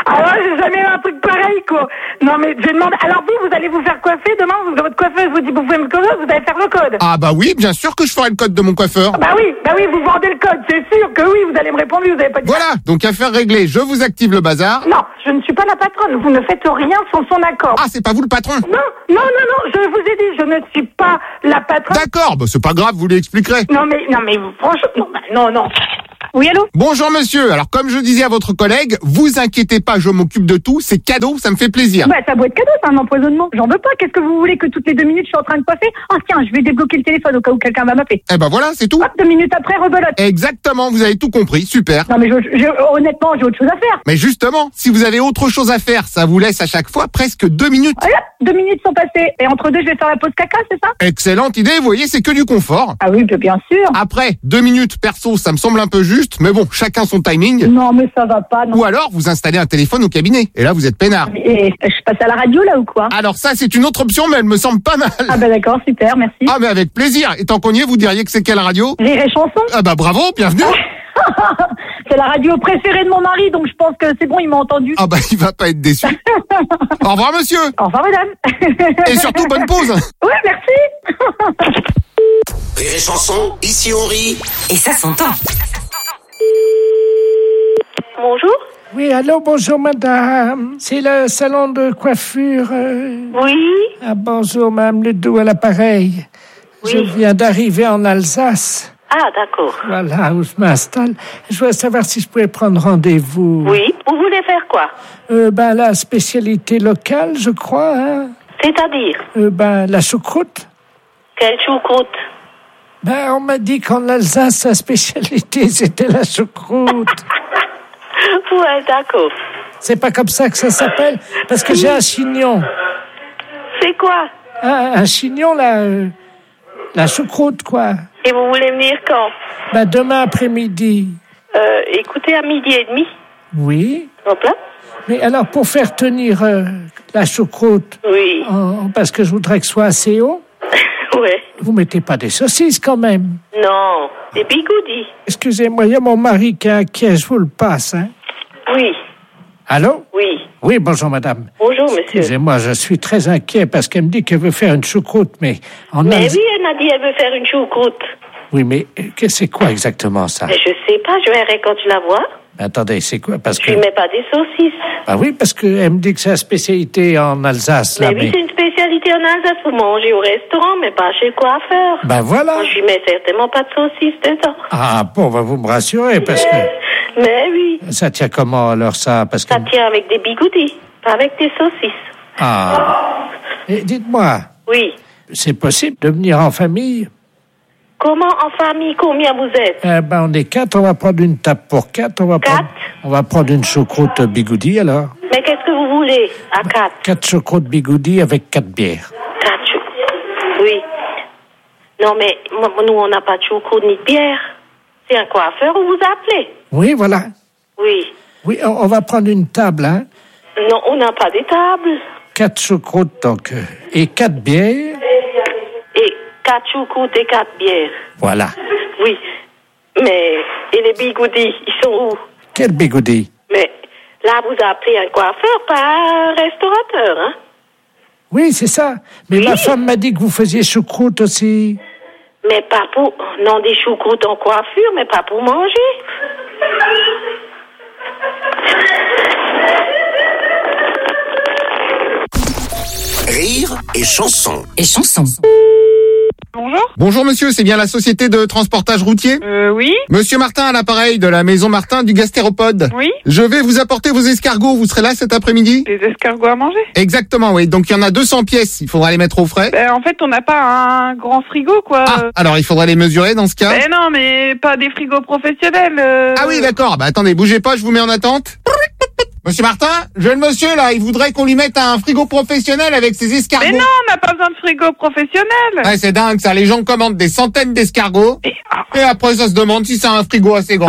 Alors, j'ai jamais eu un truc pareil, quoi. Non, mais je demande. Alors, vous, vous allez vous faire coiffer demain? Votre coiffeuse vous dit, vous pouvez me coiffer, vous allez faire le code. Ah bah oui, bien sûr que je ferai le code de mon coiffeur. Bah oui, bah oui, vous vendez le code, c'est sûr que oui, vous allez me répondre, vous avez pas dit. Voilà, donc affaire réglée, je vous active le bazar. Non, je ne suis pas la patronne, vous ne faites rien sans son accord. Ah, c'est pas vous le patron? Non, non, non, non, je vous ai dit, je ne suis pas la patronne. D'accord, bah c'est pas grave, vous l'expliquerez. Non mais, non mais, franchement, non, bah, non, non. Oui, allô? Bonjour monsieur, alors comme je disais à votre collègue, vous inquiétez pas, je m'occupe de tout, c'est cadeau, ça me fait plaisir. Bah ça doit être cadeau, c'est un empoisonnement. J'en veux pas, qu'est-ce que vous voulez que toutes les deux minutes je suis en train de coiffer? Ah tiens, je vais débloquer le téléphone au cas où quelqu'un va m'appeler. Eh ben voilà, c'est tout. Hop, deux minutes après, rebelote. Exactement, vous avez tout compris, super. Non mais je, je, honnêtement, j'ai autre chose à faire. Mais justement, si vous avez autre chose à faire, ça vous laisse à chaque fois presque deux minutes. Voilà, deux minutes sont passées, et entre deux je vais faire la pause caca, c'est ça? Excellente idée, vous voyez, c'est que du confort. Ah oui, bien sûr. Après, deux minutes perso, ça me semble un peu juste, mais bon, chacun son timing. Non, mais ça va pas, non. Ou alors, vous installez un téléphone au cabinet. Et là, vous êtes peinard. Et je passe à la radio, là, ou quoi? Alors ça, c'est une autre option, mais elle me semble pas mal. Ah bah d'accord, super, merci. Ah, mais avec plaisir. Et tant qu'on y est, vous diriez que c'est quelle radio? Rire et chanson. Ah bah bravo, bienvenue. C'est la radio préférée de mon mari, donc je pense que c'est bon, il m'a entendu. Ah bah, il va pas être déçu. Au revoir, monsieur. Au revoir, madame. Et surtout, bonne pause. Oui, merci. Rire et chanson, ici on rit. Et ça s'entend. Bonjour. Oui, allô, bonjour madame. C'est le salon de coiffure. euh, Oui. Ah, bonjour madame Ledoux à l'appareil. Oui. Je viens d'arriver en Alsace. Ah, d'accord. Voilà où je m'installe. Je voulais savoir si je pouvais prendre rendez-vous. Oui. Vous voulez faire quoi? Euh, ben, la spécialité locale, je crois, hein. C'est-à-dire? Euh, ben, la choucroute. Quelle choucroute? Ben, on m'a dit qu'en Alsace, sa spécialité, c'était la choucroute. Ouais, d'accord. C'est pas comme ça que ça s'appelle? Parce que j'ai un chignon. C'est quoi? Un, un chignon, là, euh, la choucroute, quoi. Et vous voulez venir quand? Ben, demain après-midi. Euh, écoutez, à midi et demi. Oui. Hop là. Mais alors, pour faire tenir euh, la choucroute, Oui. en- parce que je voudrais que ce soit assez haut, Ouais. vous mettez pas des saucisses quand même. Non, des bigoudis. Excusez-moi, il y a mon mari qui est inquiet, je vous le passe, hein. Oui. Allô? Oui. Oui, bonjour madame. Bonjour, monsieur. Excusez-moi, je suis très inquiet parce qu'elle me dit qu'elle veut faire une choucroute, mais en Mais Alsace- oui, elle m'a dit elle veut faire une choucroute. Oui, mais euh, que- c'est quoi exactement ça? Mais je sais pas, je verrai quand tu la vois. Attendez, c'est quoi? Parce Je que... lui mets pas des saucisses. Ah oui, parce qu'elle me dit que c'est la spécialité en Alsace, là, Mais oui, c'est une spécialité en Alsace pour manger au restaurant, mais pas chez le coiffeur. Ben voilà. Moi, je lui mets certainement pas de saucisses dedans. Ah bon, va vous me rassurer, parce que... Mais oui, Ça tient comment alors ça? Parce que... ça tient avec des bigoudis, pas avec des saucisses. Ah. Et dites-moi, Oui. c'est possible de venir en famille? Comment en famille, combien vous êtes? Eh ben, on est quatre, on va prendre une table pour quatre, on va Quatre? prendre... On va prendre une choucroute bigoudi, alors. Mais qu'est-ce que vous voulez à quatre? Quatre choucroutes bigoudi avec quatre bières. Quatre chou- Oui. Non, mais moi, nous, on n'a pas de choucroute ni de bière. C'est un coiffeur où vous appelez. Oui, voilà. Oui. Oui, on, on va prendre une table, hein. Non, on n'a pas des tables. Quatre choucroutes, donc, euh, et quatre bières. Et quatre choucroutes et quatre bières. Voilà. Oui. Mais, et les bigoudis, ils sont où? Quel bigoudi? Mais, là, vous appelez un coiffeur, pas un restaurateur, hein? Oui, c'est ça. Mais ma femme m'a dit que vous faisiez choucroute aussi. Mais pas pour... Non, des choucroutes en coiffure, mais pas pour manger. Rire et chanson. Et chanson. Bonjour. Bonjour monsieur, c'est bien la société de transportage routier? Euh, oui. Monsieur Martin à l'appareil de la maison Martin du Gastéropode. Oui. Je vais vous apporter vos escargots, vous serez là cet après-midi? Des escargots à manger? Exactement, oui. Donc il y en a deux cents pièces, il faudra les mettre au frais. Ben, en fait, on n'a pas un grand frigo, quoi. Ah, alors il faudra les mesurer dans ce cas. Ben non, mais pas des frigos professionnels. euh. Ah oui, d'accord. Bah attendez, bougez pas, je vous mets en attente. Monsieur Martin, jeune monsieur là, il voudrait qu'on lui mette un frigo professionnel avec ses escargots. Mais non, on n'a pas besoin de frigo professionnel. Ouais, c'est dingue ça, les gens commandent des centaines d'escargots et après ça se demande si c'est un frigo assez grand. Non mais il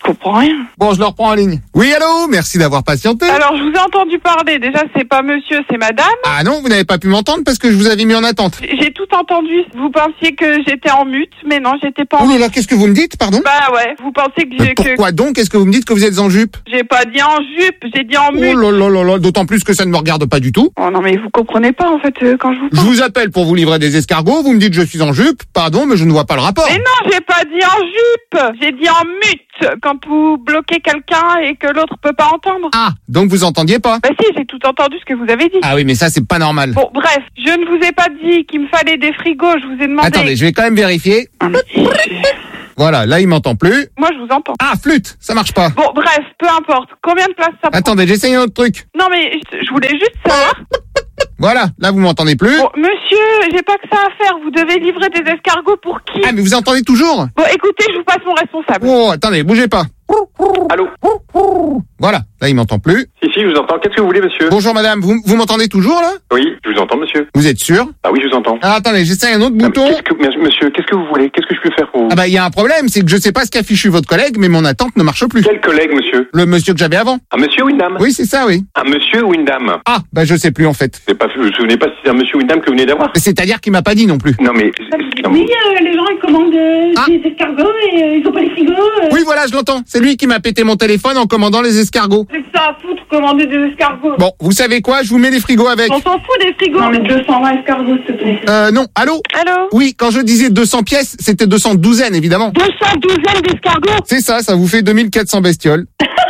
comprends rien. Bon, je le reprends en ligne. Oui, allô, merci d'avoir patienté. Alors, je vous ai entendu parler. Déjà, c'est pas monsieur, c'est madame. Ah non, vous n'avez pas pu m'entendre parce que je vous avais mis en attente. J'ai tout entendu. Vous pensiez que j'étais en mute, mais non, j'étais pas en Oh mute. là là, qu'est-ce que vous me dites, pardon? Bah ouais, vous pensez que Mais j'ai... pourquoi que... donc? Est-ce que vous me dites que vous êtes en jupe? J'ai pas dit en jupe, j'ai dit en mute. Oh là là là là, d'autant plus que ça ne me regarde pas du tout. Oh non, mais vous comprenez pas, en fait, euh, quand je vous Je parle. vous appelle pour vous livrer des escargots, vous me dites je suis en jupe, pardon, mais je ne vois pas le rapport. Mais non, j'ai pas dit en jupe, j'ai dit en mute, quand vous bloquez quelqu'un et que l'autre peut pas entendre. Ah, donc vous entendiez pas? Bah si, j'ai tout entendu ce que vous avez dit. Ah oui, mais ça c'est pas normal. Bon, bref, je ne vous ai pas dit qu'il me fallait des frigos, je vous ai demandé... Attendez, je vais quand même vérifier. Ah, mais... Voilà, là il m'entend plus. Moi, je vous entends. Ah, flûte, ça marche pas. Bon, bref, peu importe. Combien de place ça prend? Attendez, j'essaye un autre truc. Non, mais je je voulais juste savoir... Voilà, là vous m'entendez plus. Bon, monsieur, j'ai pas que ça à faire. Vous devez livrer des escargots pour qui? Ah, mais vous entendez toujours? Bon, écoutez, je vous passe mon responsable. Oh, attendez, bougez pas. Allô? Voilà, là il m'entend plus. Si, si, je vous entends. Qu'est-ce que vous voulez, monsieur? Bonjour madame, vous, vous m'entendez toujours là? Oui, je vous entends, monsieur. Vous êtes sûr? Ah oui, je vous entends. Ah, attendez, j'essaye un autre Ah, mais bouton. qu'est-ce que, mais- monsieur, qu'est-ce que vous voulez? Qu'est-ce que je peux faire pour vous? Ah bah il y a un problème, c'est que je sais pas ce qu'a fichu votre collègue, mais mon attente ne marche plus. Quel collègue, monsieur? Le monsieur que j'avais avant. Un monsieur ou une dame? Oui, c'est ça, oui. Un monsieur ou une dame? Ah, bah je sais plus en fait. C'est pas, vous vous souvenez pas si c'est un monsieur ou une dame que vous venez d'avoir? C'est-à-dire qu'il m'a pas dit non plus. Non, mais... non, Oui, euh, les gens ils commandent euh, Ah. des escargots et euh, ils ont pas les frigos. Euh. Oui, voilà, je l'entends. C'est lui qui m'a pété mon téléphone en commandant les escargots. C'est que ça à foutre, commander des escargots. Bon, vous savez quoi? Je vous mets les frigos avec. On s'en fout des frigos. Non mais deux cent vingt escargots s'il te plaît. Euh, non, allô? Allô? Oui, quand je disais deux cents pièces, c'était deux cents douzaines, évidemment. deux cents douzaines d'escargots. C'est ça, ça vous fait deux mille quatre cents bestioles.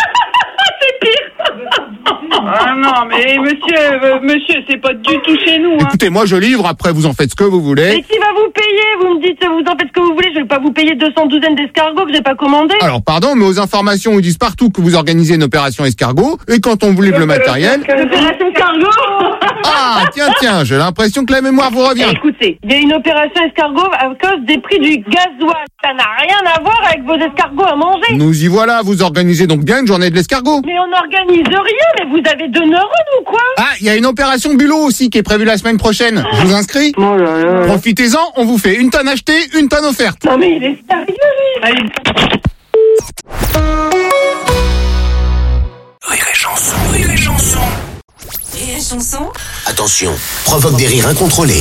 C'est pire. Ah non, mais monsieur, euh, monsieur, c'est pas du tout chez nous. Hein. Écoutez, moi je livre, après vous en faites ce que vous voulez. Et qui va vous payer? Vous me dites, vous en faites ce que vous voulez. Je vais pas vous payer deux cents douzaines d'escargots que j'ai pas commandé. Alors pardon, mais aux informations, ils disent partout que vous organisez une opération escargot, et quand on vous livre le matériel... Opération escargot. Ah, tiens, tiens, j'ai l'impression que la mémoire vous revient. Écoutez, il y a une opération escargot à cause des prix du gasoil. Ça n'a rien à voir avec vos escargots à manger. Nous y voilà, vous organisez donc bien une journée de l'escargot. Mais on n'organise rien, mais vous avez deux neurones ou quoi? Ah, il y a une opération bulot aussi qui est prévue la semaine prochaine. Je vous inscris? Oh là là. Profitez-en, on vous fait une tonne achetée, une tonne offerte. Non mais il est sérieux lui. Allez. Rire et chanson, rire et chanson. Rire et chanson. Attention, provoque des rires incontrôlés.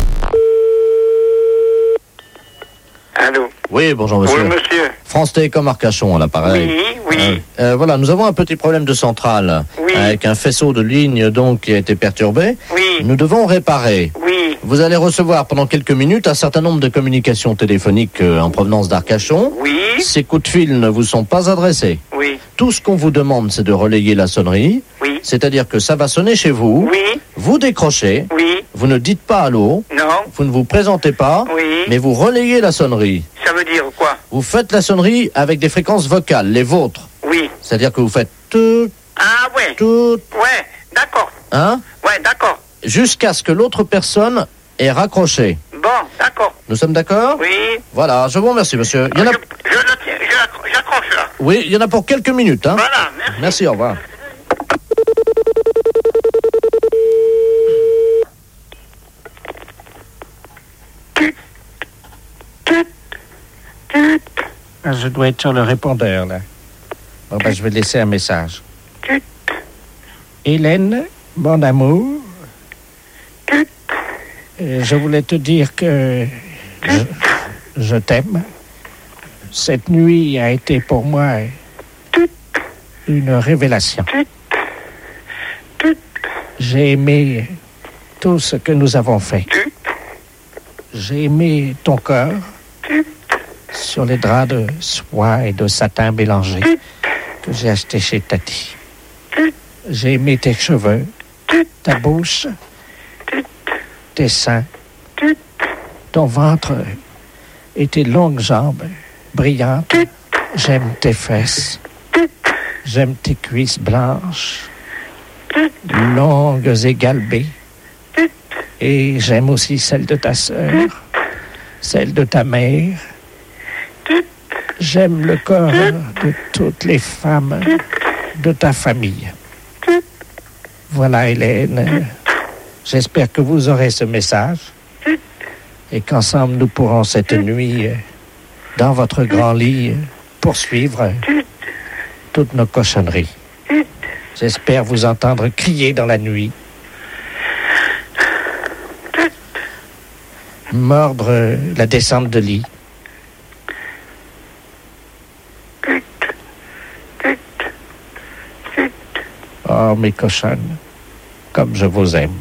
Allô? Oui, bonjour monsieur. Oui, monsieur. France Télécom Arcachon à l'appareil. Oui, oui. Euh, euh, voilà, nous avons un petit problème de centrale. Oui. Avec un faisceau de ligne donc qui a été perturbé. Oui. Nous devons réparer. Oui. Vous allez recevoir pendant quelques minutes un certain nombre de communications téléphoniques euh, en provenance d'Arcachon. Oui. Ces coups de fil ne vous sont pas adressés. Oui. Tout ce qu'on vous demande, c'est de relayer la sonnerie. Oui. C'est-à-dire que ça va sonner chez vous. Oui. Vous décrochez. Oui. Vous ne dites pas allô. Non. Vous ne vous présentez pas. Oui. Mais vous relayez la sonnerie. Ça veut dire quoi? Vous faites la sonnerie avec des fréquences vocales, les vôtres. Oui. C'est-à-dire que vous faites tout, Ah ouais. tout, Ouais, d'accord. hein, Ouais, d'accord. jusqu'à ce que l'autre personne ait raccroché. Bon, d'accord. Nous sommes d'accord? Oui. Voilà, je vous remercie, monsieur. Il y en a... Je, je le tiens, je l'accro- j'accroche là. Oui, il y en a pour quelques minutes, hein. Voilà, merci. Merci, au revoir. Ah, je dois être sur le répondeur, là. Bon, ben, je vais laisser un message. Hélène, mon amour, euh, je voulais te dire que je, je t'aime. Cette nuit a été pour moi une révélation. J'ai aimé tout ce que nous avons fait. J'ai aimé ton corps sur les draps de soie et de satin mélangés que j'ai achetés chez Tati. J'ai aimé tes cheveux, ta bouche, tes seins, ton ventre et tes longues jambes brillantes. J'aime tes fesses. J'aime tes cuisses blanches, longues et galbées. Et j'aime aussi celle de ta sœur, celle de ta mère. J'aime le corps de toutes les femmes de ta famille. Voilà, Hélène. J'espère que vous aurez ce message et qu'ensemble nous pourrons cette nuit, dans votre grand lit, poursuivre toutes nos cochonneries. J'espère vous entendre crier dans la nuit. Mordre euh, la descente de lit. Oh, mes cochonnes, comme je vous aime.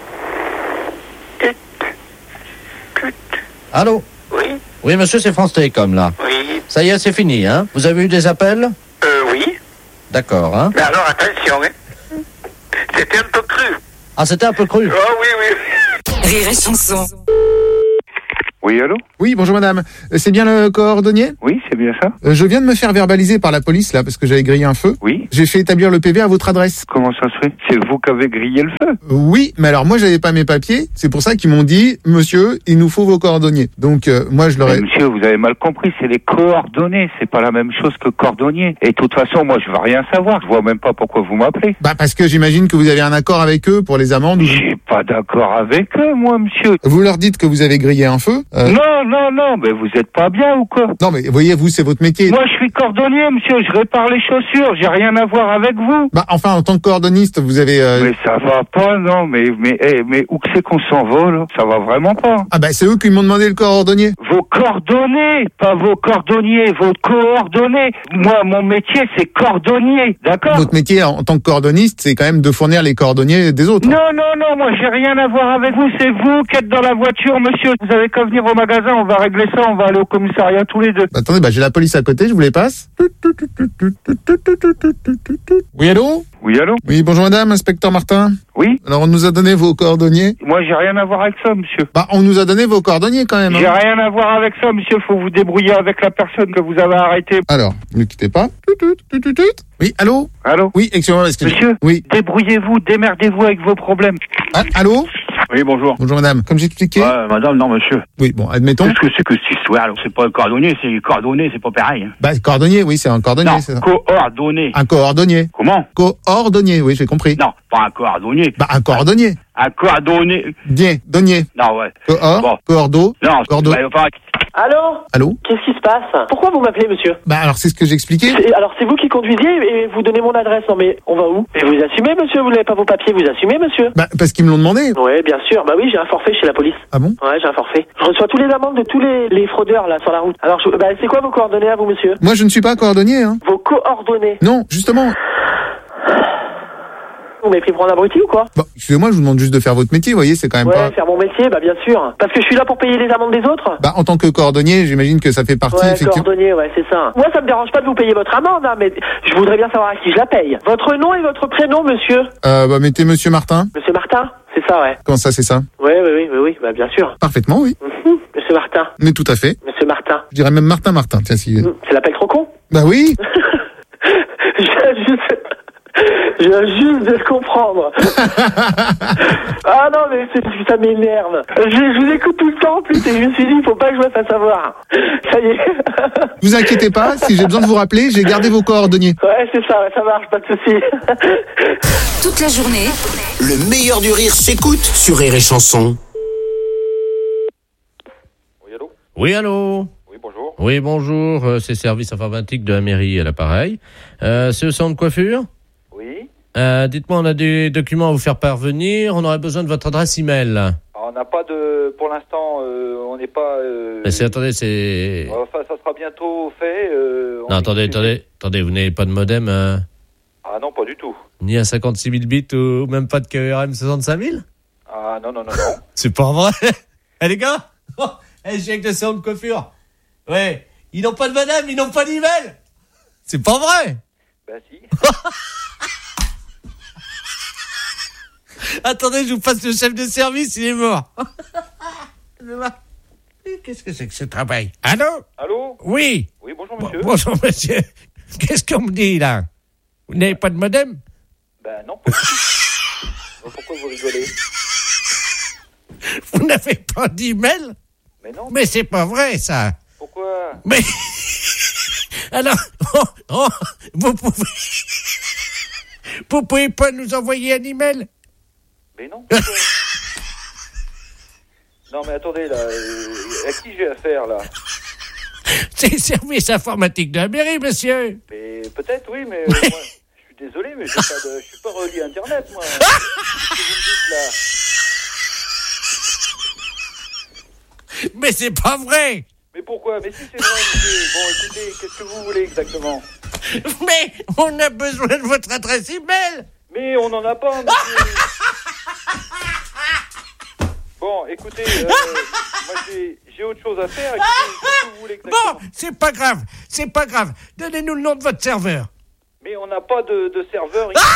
Allô? Oui. Oui, monsieur, c'est France Télécom, là. Oui. Ça y est, c'est fini, hein? Vous avez eu des appels? Euh, oui. D'accord, hein? Mais alors, attention, hein. C'était un peu cru. Ah, c'était un peu cru? Oh, oui, oui. Rire et chanson. Oui, allô? Oui, bonjour madame. Euh, C'est bien le cordonnier? Oui, c'est bien ça. Euh, je viens de me faire verbaliser par la police, là, parce que j'avais grillé un feu. Oui. J'ai fait établir le P V à votre adresse. Comment ça se fait? C'est vous qui avez grillé le feu? Euh, oui, mais alors moi, j'avais pas mes papiers. C'est pour ça qu'ils m'ont dit, monsieur, il nous faut vos coordonnées. Donc, euh, moi, je leur ai... Mais monsieur, vous avez mal compris, c'est les coordonnées, c'est pas la même chose que cordonnier. Et de toute façon, moi, je veux rien savoir, je vois même pas pourquoi vous m'appelez. Bah, parce que j'imagine que vous avez un accord avec eux pour les amendes. Ou... J'ai pas d'accord avec eux, moi, monsieur. Vous leur dites que vous avez grillé un feu euh... Non, non, non, mais vous êtes pas bien ou quoi? Non, mais voyez, vous, c'est votre métier. Moi, je suis cordonnier, monsieur, je répare les chaussures, j'ai rien à voir avec vous. Bah, enfin, en tant que cordonniste, vous avez... Euh... Mais ça va pas, non, mais, mais, eh, mais où que c'est qu'on s'en va, là? Ça va vraiment pas. Ah bah, c'est eux qui m'ont demandé le cordonnier. Vos coordonnées, pas vos cordonniers, vos coordonnées. Moi, mon métier, c'est cordonnier, d'accord? Votre métier en tant que cordonniste, c'est quand même de fournir les cordonniers des autres. Non, non, non, moi, j'ai rien à voir avec vous, c'est vous qui êtes dans la voiture, monsieur. Vous avez qu'à venir au magasin, on va régler ça, on va aller au commissariat tous les deux. Bah, attendez, bah, j'ai la police à côté, je vous les passe. Oui, allô? Oui, allô? Oui, bonjour madame, inspecteur Martin. Oui? Alors, on nous a donné vos coordonnées. Moi, j'ai rien à voir avec ça, monsieur. Bah, on nous a donné vos coordonnées quand même. J'ai Hein. rien à voir avec ça, monsieur. Faut vous débrouiller avec la personne que vous avez arrêtée. Alors, ne quittez pas. Oui, allô? Allô? Oui, excusez-moi, parce que... Monsieur? Oui. Débrouillez-vous, démerdez-vous avec vos problèmes. Ah, allô? Oui, bonjour. Bonjour madame. Comme j'expliquais. Ouais, madame, non, monsieur. Oui, bon, admettons. Qu'est-ce que c'est que cette histoire? Alors, c'est pas un cordonnier, c'est coordonné, c'est pas pareil. Hein. Bah, cordonnier, oui, c'est un cordonnier, Non, c'est ça. coordonné. Un coordonnier. Comment? Coordonnier, oui, j'ai compris. Non, pas un coordonnier. Bah, un coordonnier. Un coordonné. Dien, donnier. Non, ouais. Coor, Bon. cordo. Non, cordo. bah, enfin, Allô? Allô? Qu'est-ce qui se passe? Pourquoi vous m'appelez, monsieur? Bah, alors, c'est ce que j'expliquais. C'est- Alors, c'est vous qui conduisiez et vous donnez mon adresse. Non, mais on va où? Et vous assumez, monsieur? Vous n'avez pas vos papiers, vous assumez, monsieur? Bah, parce qu'ils me l'ont demandé. Ouais, bien sûr. Bah oui, j'ai un forfait chez la police. Ah bon? Ouais, j'ai un forfait. Je reçois tous les amendes de tous les, les fraudeurs, là, sur la route. Alors, je- bah, c'est quoi vos coordonnées à vous, monsieur? Moi, je ne suis pas coordonnier, hein. Vos coordonnées? Non, justement. Vous m'avez pris pour un abruti ou quoi? Bon, excusez-moi, je vous demande juste de faire votre métier, vous voyez, c'est quand même Ouais, pas... faire mon métier, bah bien sûr. Parce que je suis là pour payer les amendes des autres. Bah, en tant que coordonnier, j'imagine que ça fait partie, Ouais, effectivement... coordonnier, ouais, c'est ça. Moi, ça me dérange pas de vous payer votre amende, hein, mais je voudrais bien savoir à qui je la paye. Votre nom et votre prénom, monsieur? Euh, bah, mettez Monsieur Martin. Monsieur Martin? C'est ça, ouais. Comment ça, c'est ça? Ouais, oui, oui, oui, oui, bah bien sûr. Parfaitement, oui. Mhm, Monsieur Martin. Mais tout à fait. Monsieur Martin. Je dirais même Martin Martin, tiens, si... Mhm, C'est l'appel trop con? Bah oui. Je viens juste... Je viens juste de le comprendre. Ah non, mais c'est- ça m'énerve. Je, je vous écoute tout le temps en plus et je me suis dit, il faut pas que je me fasse avoir. Ça y est. Vous inquiétez pas, si j'ai besoin de vous rappeler, j'ai gardé vos coordonnées. Ouais, c'est ça, ça marche, pas de souci. Toute la journée, Le meilleur du rire s'écoute sur Rire et Chanson. Oui, allô? Oui, bonjour. Oui, bonjour, euh, c'est service informatique de la mairie à l'appareil. Euh, c'est le salon de coiffure? Oui. Euh, dites-moi, on a des documents à vous faire parvenir, on aurait besoin de votre adresse email. Alors, on n'a pas de... Pour l'instant, euh, on n'est pas... Euh... Mais c'est, attendez, c'est... Enfin, ça sera bientôt fait. Euh, on Non, est- attendez, attendez, attendez, vous n'avez pas de modem, euh, Ah non, pas du tout. ni à cinquante-six mille bits ou même pas de K R M soixante-cinq mille? Ah non, non, non, non. C'est pas vrai. Eh les gars, oh, eh, je viens avec le salon de coiffure. Ouais, ils n'ont pas de madame, ils n'ont pas d'email. C'est pas vrai. Ben si. Attendez, je vous passe le chef de service, il est mort. Qu'est-ce que c'est que ce travail? Allô? Allô? Oui. Oui, bonjour monsieur. Bonjour monsieur. Qu'est-ce qu'on me dit là? Vous n'avez pas de modem? Ben non, pas du tout. Bon, pourquoi vous rigolez? Vous n'avez pas d'email? Mais non. Mais c'est pas vrai ça. Pourquoi? Mais alors, oh, oh, vous pouvez, vous pouvez pas nous envoyer un email? Mais non. Pourquoi? Non mais attendez là, euh, à qui j'ai affaire là? C'est le service informatique de la mairie, monsieur. Mais peut-être, oui, mais euh, moi, je suis désolé, mais j'ai pas de, je suis pas relié à Internet, moi. Qu'est-ce que vous me dites, là? Mais c'est pas vrai. Mais pourquoi? Mais si c'est vrai, monsieur. Bon, écoutez, qu'est-ce que vous voulez exactement? Mais on a besoin de votre adresse email. Mais on n'en a pas, monsieur. Bon, écoutez, euh, moi j'ai, j'ai autre chose à faire. Écoutez, qu'est-ce que vous voulez exactement? Bon, c'est pas grave, c'est pas grave. Donnez-nous le nom de votre serveur. Mais on n'a pas de, de serveur ici.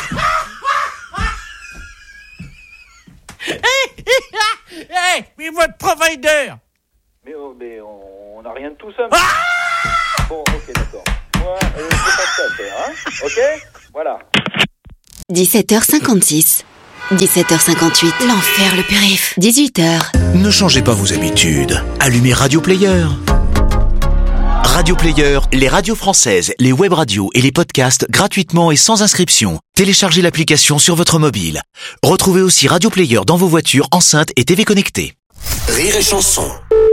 Hey, mais votre provider. Mais, oh, mais on n'a rien de tout ça. Mais... Ah bon, ok, d'accord. Moi, euh, j'ai pas de ça à faire, hein. Ok? Voilà. dix-sept heures cinquante-six. dix-sept heures cinquante-huit. L'enfer le périph'. dix-huit heures. Ne changez pas vos habitudes. Allumez Radio Player. Radio Player, les radios françaises, les web radios et les podcasts gratuitement et sans inscription. Téléchargez l'application sur votre mobile. Retrouvez aussi Radio Player dans vos voitures, enceintes et T V connectées. Rire et chanson.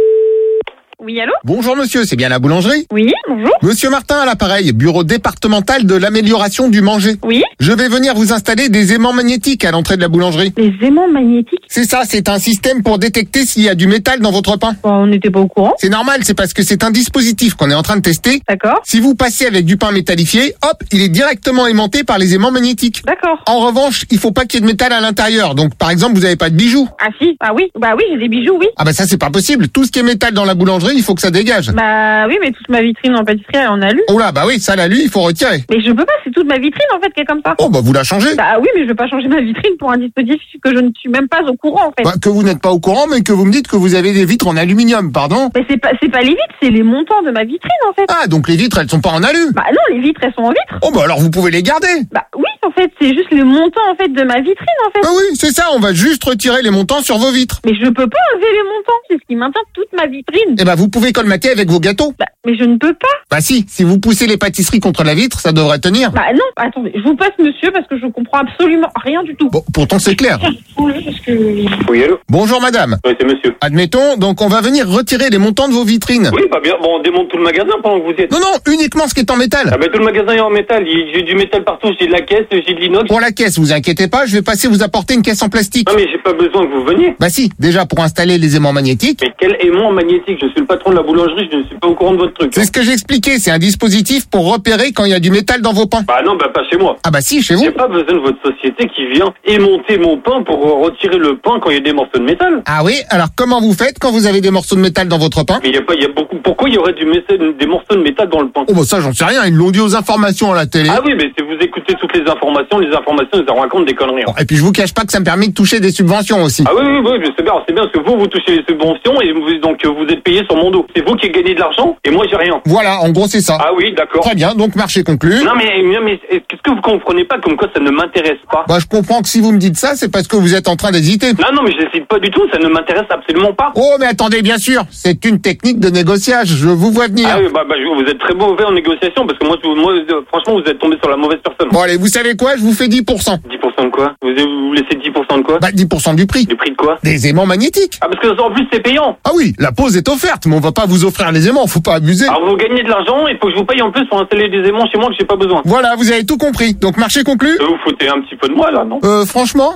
Oui, allô? Bonjour monsieur, c'est bien la boulangerie? Oui, bonjour. Monsieur Martin à l'appareil, bureau départemental de l'amélioration du manger. Oui. Je vais venir vous installer des aimants magnétiques à l'entrée de la boulangerie. Des aimants magnétiques? C'est ça, c'est un système pour détecter s'il y a du métal dans votre pain. Bon, on n'était pas au courant. C'est normal, c'est parce que c'est un dispositif qu'on est en train de tester. D'accord. Si vous passez avec du pain métallifié, hop, il est directement aimanté par les aimants magnétiques. D'accord. En revanche, il faut pas qu'il y ait de métal à l'intérieur. Donc par exemple, vous avez pas de bijoux. Ah si, ah oui, bah oui, j'ai des bijoux, oui. Ah bah ça c'est pas possible. Tout ce qui est métal dans la boulangerie, il faut que ça dégage. Bah oui, mais toute ma vitrine en pâtisserie, elle en a lu. Oh là, bah oui, ça l'alu, il faut retirer. Mais je peux pas, c'est toute ma vitrine en fait qui est comme ça. Oh bah vous la changez. Bah oui, mais je veux pas changer ma vitrine pour un dispositif que je ne suis même pas au courant en fait. Bah, que vous n'êtes pas au courant, mais que vous me dites que vous avez des vitres en aluminium, pardon. Mais c'est pas, c'est pas les vitres, c'est les montants de ma vitrine en fait. Ah, donc les vitres, elles sont pas en alu. Bah non, les vitres, elles sont en vitre. Oh bah alors vous pouvez les garder. Bah oui, en fait, c'est juste les montants en fait de ma vitrine en fait. Ah oui, c'est ça, on va juste retirer les montants sur vos vitres. Mais je peux pas enlever les montants, c'est ce qui maintient toute ma vitrine. Eh bah vous pouvez colmater avec vos gâteaux. Bah, mais je ne peux pas. Bah si, si vous poussez les pâtisseries contre la vitre, ça devrait tenir. Bah non, attendez, je vous passe monsieur parce que je comprends absolument rien du tout. Bon, pourtant c'est clair. Oui, parce que... Oui, allô? Bonjour madame. Oui, c'est monsieur. Admettons, donc on va venir retirer les montants de vos vitrines. Oui, bah bien, bon, on démonte tout le magasin pendant que vous y êtes. Non, non, uniquement ce qui est en métal. Ah bah tout le magasin est en métal, Il- j'ai du métal partout, j'ai de la caisse, j'ai de l'inox. Pour la caisse, vous inquiétez pas, je vais passer vous apporter une caisse en plastique. Non mais j'ai pas besoin que vous veniez. Bah si, déjà pour installer les aimants magnétiques. Mais quel aimant magnétique? Je suis le patron de la boulangerie, je ne suis pas au courant de votre truc. C'est ce que j'ai expliqué, c'est un dispositif pour repérer quand il y a du métal dans vos pains. Bah non, bah pas chez moi. Ah bah si, chez vous. J'ai pas besoin de votre société qui vient aimanter mon pain pour euh, retirer le pain quand il y a des morceaux de métal. Ah oui, alors comment vous faites quand vous avez des morceaux de métal dans votre pain? Mais il y a pas, il y a beaucoup. Pourquoi il y aurait du métal- des morceaux de métal dans le pain? Oh bah ça j'en sais rien, ils l'ont dit aux informations à la télé. Ah oui, mais si vous écoutez toutes les informations, les informations, elles racontent des conneries. Bon, et puis je vous cache pas que ça me permet de toucher des subventions aussi. Ah oui, oui, oui, mais c'est bien, c'est bien parce que vous, vous touchez les subventions et vous, donc euh, vous êtes payé sur mon dos. C'est vous qui gagnez de l'argent et moi j'ai rien. Voilà, en gros c'est ça. Ah oui, d'accord. Très bien, donc marché conclu. Non mais, non, mais qu'est-ce que vous comprenez pas comme quoi ça ne m'intéresse pas? Bah je comprends que si vous me dites ça, c'est parce que vous êtes en train d'hésiter. Non, non, mais je n'hésite pas du tout, ça ne m'intéresse absolument pas. Oh mais attendez, bien sûr, c'est une technique de négociage, je vous vois venir. Ah oui, bah, bah vous êtes très mauvais en négociation parce que moi, tout- moi euh, franchement, vous êtes tombé sur la mauvaise personne. Bon allez, vous savez quoi, je vous fais dix pour cent. dix pour cent de quoi? Vous, vous laissez dix pour cent de quoi? Bah dix pour cent du prix. Du prix de quoi? Des aimants magnétiques. Ah parce que en plus c'est payant. Ah oui, la pause est offerte, mais on va pas vous offrir les aimants, faut pas abuser. Alors vous gagnez de l'argent, il faut que je vous paye en plus pour installer des aimants chez moi que j'ai pas besoin. Voilà, vous avez tout compris. Donc marché conclu. Euh, Vous foutez un petit peu de moi là, non? Euh, franchement.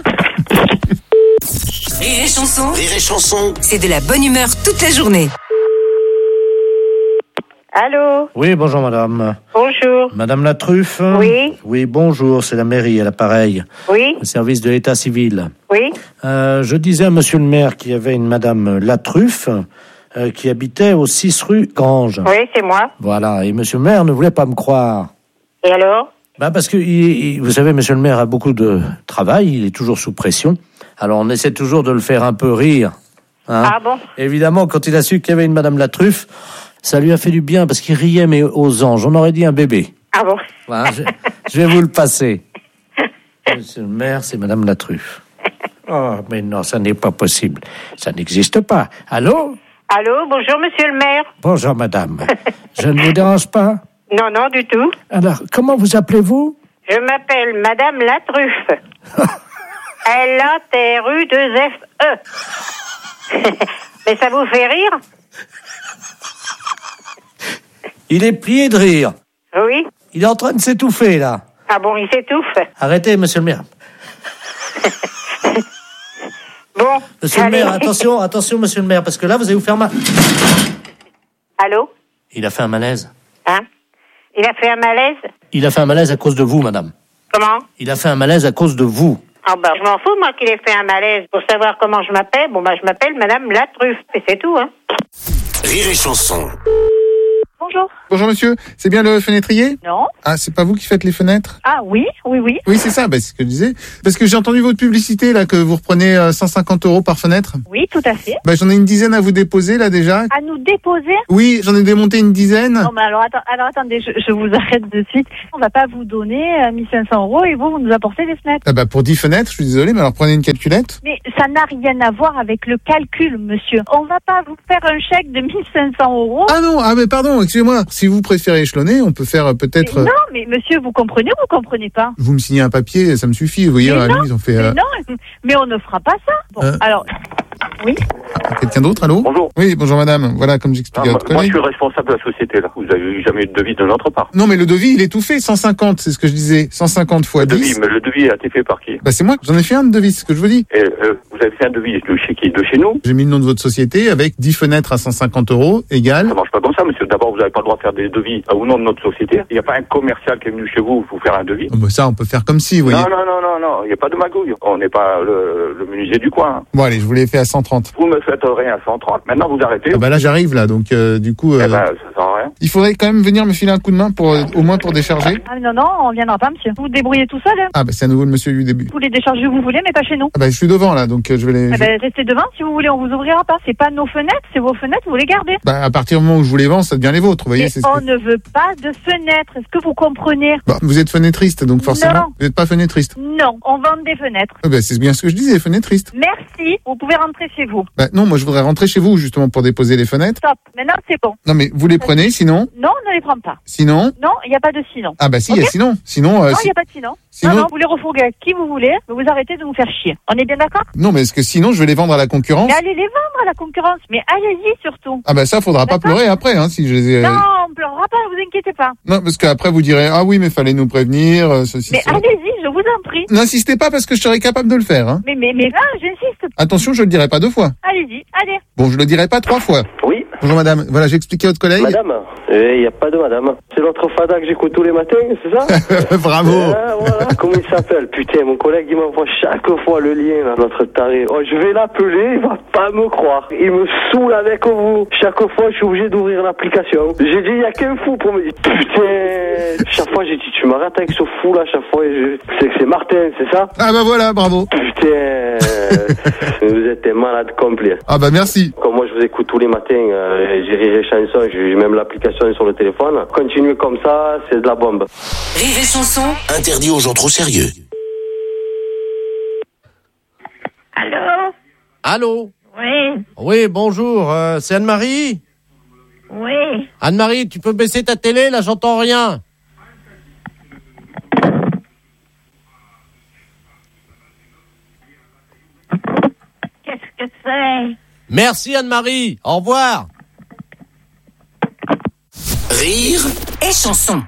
Rire et chanson, Rire et chanson. c'est de la bonne humeur toute la journée. Allô? Oui, bonjour madame. Bonjour. Madame la Truffe? Oui. Oui, bonjour, c'est la mairie à l'appareil. Oui. Le service de l'état civil. Oui. Euh, je disais à monsieur le maire qu'il y avait une madame Latruffe euh, qui habitait au six rue Grange. Oui, c'est moi. Voilà, et monsieur le maire ne voulait pas me croire. Et alors? Bah parce que, il, il, vous savez, monsieur le maire a beaucoup de travail, il est toujours sous pression. Alors on essaie toujours de le faire un peu rire. Hein. Ah bon? Évidemment, quand il a su qu'il y avait une madame Latruffe, ça lui a fait du bien parce qu'il riait, mais aux anges. On aurait dit un bébé. Ah bon? Voilà, je, je vais vous le passer. Monsieur le maire, c'est madame Latruffe. Oh, mais non, ça n'est pas possible. Ça n'existe pas. Allô? Allô? Bonjour, monsieur le maire. Bonjour, madame. Je ne vous dérange pas? Non, non, du tout. Alors, comment vous appelez-vous? Je m'appelle Madame Latruffe. L A T R U deux F E. Mais ça vous fait rire? Il est plié de rire. Oui. Il est en train de s'étouffer, là. Ah bon, il s'étouffe. Arrêtez, monsieur le maire. Bon. Monsieur allez. le maire, attention, attention, monsieur le maire, parce que là, vous allez vous faire mal. Allô? Il a fait un malaise. Hein? Il a fait un malaise? Il a fait un malaise à cause de vous, madame. Comment? Il a fait un malaise à cause de vous. Ah bah, je m'en fous, moi, qu'il ait fait un malaise. Pour savoir comment je m'appelle, bon bah, je m'appelle Madame La Truffe. Et c'est tout, hein. Rire et chanson. Bonjour. Bonjour monsieur, c'est bien le fenêtrier? Non. Ah, c'est pas vous qui faites les fenêtres? Ah oui, oui, oui. Oui, c'est ça, bah, c'est ce que je disais. Parce que j'ai entendu votre publicité, là, que vous reprenez euh, cent cinquante euros par fenêtre. Oui, tout à fait. Bah, j'en ai une dizaine à vous déposer, là, déjà. À nous déposer? Oui, j'en ai démonté une dizaine. Non, mais alors, attends, alors attendez, je, je vous arrête de suite. On va pas vous donner euh, mille cinq cents euros et vous, vous nous apportez des fenêtres. Ah bah, pour dix fenêtres, je suis désolé, mais alors prenez une calculette. Mais ça n'a rien à voir avec le calcul, monsieur. On va pas vous faire un chèque de mille cinq cents euros. Ah non, ah mais pardon, excusez-moi. Si vous préférez échelonner, on peut faire euh, peut-être... Mais non, mais monsieur, vous comprenez ou vous comprenez pas? Vous me signez un papier, ça me suffit. Vous voyez, Mais à la non, limite, ils ont fait... mais euh, non, mais on ne fera pas ça. Bon, Euh. alors, oui. Quelqu'un d'autre, allô? Bonjour. Oui, bonjour madame. Voilà, comme j'expliquais à moi, votre moi, je collègue. suis le responsable de la société, là. Vous avez eu jamais eu de devis de notre part. Non, mais le devis, il est tout fait. cent cinquante, c'est ce que je disais. cent cinquante fois Le devis, dix. mais le devis a été fait par qui? Bah, c'est moi. J'en ai fait un de devis, c'est ce que je vous dis. Et, euh, vous avez fait un devis de chez qui? De chez nous? J'ai mis le nom de votre société avec dix fenêtres à cent cinquante euros, égal. Ça marche pas comme ça, monsieur. D'abord, vous n'avez pas le droit de faire des devis au nom de notre société. Il n'y a pas un commercial qui est venu chez vous pour faire un devis. Oh, bah, ça, on peut faire comme si, vous voyez. Non, non, non, non, non. Il n'y a pas de magouille. On n'est pas le, le menuisier du coin. hein. Bon, allez, je vous l'ai fait à cent trente. Vous me faites rien à cent trente. Maintenant, vous arrêtez. Ah bah là, j'arrive, là, donc, euh, du coup, euh, Eh ben, ça sert à rien. il faudrait quand même venir me filer un coup de main pour, euh, au moins pour décharger. Ah, non, non, on viendra pas, monsieur. Vous vous débrouillez tout seul, hein. Ah, bah, c'est à nouveau le monsieur du début. Vous les déchargez où vous voulez, mais pas chez nous. Ah, bah, je suis devant, là, donc, euh, je vais les, Eh je- ben, restez devant, si vous voulez, on vous ouvrira pas. C'est pas nos fenêtres, c'est vos fenêtres, vous les gardez. bah, à partir du moment où je vous les vends, ça devient les vôtres, vous voyez, Et c'est ce on que... ne veut pas de fenêtres. Est-ce que vous comprenez? Bah, vous êtes fenêtriste, donc forcément, Non. vous n'êtes pas fenêtriste. Non, on vend des fenêtres. Ah, bah, c'est bien ce que je disais, fenêtriste. Merci, vous pouvez rentrer chez vous. Bah, non, moi, je voudrais rentrer chez vous, justement, pour déposer les fenêtres. Stop, maintenant c'est bon. Non, mais vous les prenez, sinon, Non, on ne les prend pas. sinon, Non, il n'y a pas de sinon. ah, bah, si, il y a Ok. sinon, sinon, euh, Non, il si- n'y a pas de sinon. sinon- Non, non, vous les refourguez à qui vous voulez, mais vous arrêtez de vous faire chier. On est bien d'accord? non, mais est-ce que sinon, je vais les vendre à la concurrence? Mais allez les vendre à la concurrence, mais allez-y surtout. Ah, bah, ça, faudra pas D'accord. pleurer après, hein, si je les ai... Non, on ne pleurera pas, vous inquiétez pas. Non, parce qu'après, vous direz, ah oui, mais fallait nous prévenir, euh, ceci, Mais cela. allez-y, je vous en prie. N'insistez pas parce que je serai capable de le faire, hein. Mais, mais, mais là, j'insiste. Attention, je le dirai pas deux fois. Allez-y, allez. Bon, je le dirai pas trois fois. Oui. Bonjour madame, voilà, j'ai expliqué à votre collègue. Madame? Il n'y a pas de madame. C'est l'autre fada que j'écoute tous les matins, c'est ça? Bravo. Ah, voilà. Comment il s'appelle? Putain, mon collègue, il m'envoie chaque fois le lien, là, notre taré. Oh, je vais l'appeler, il va pas me croire. Il me saoule avec vous. Chaque fois, je suis obligé d'ouvrir l'application. J'ai dit, il y a qu'un fou pour me dire, putain. Chaque fois, j'ai dit, tu m'arrêtes avec ce fou, là, chaque fois, et je... c'est que c'est Martin, c'est ça? Ah bah voilà, bravo. Putain. Vous êtes un malade complet. Ah bah merci. Comme moi, je vous écoute tous les matins, euh, j'ai Rire et Chanson, j'ai même l'application sur le téléphone. Continuez comme ça, c'est de la bombe. Rire et chanson. Interdit aux gens trop sérieux. Allô? Allô? Oui, Oui, bonjour, euh, c'est Anne-Marie? oui. Anne-Marie, tu peux baisser ta télé, là, j'entends rien. Qu'est-ce que c'est? Merci Anne-Marie, au revoir. Rire Et chanson.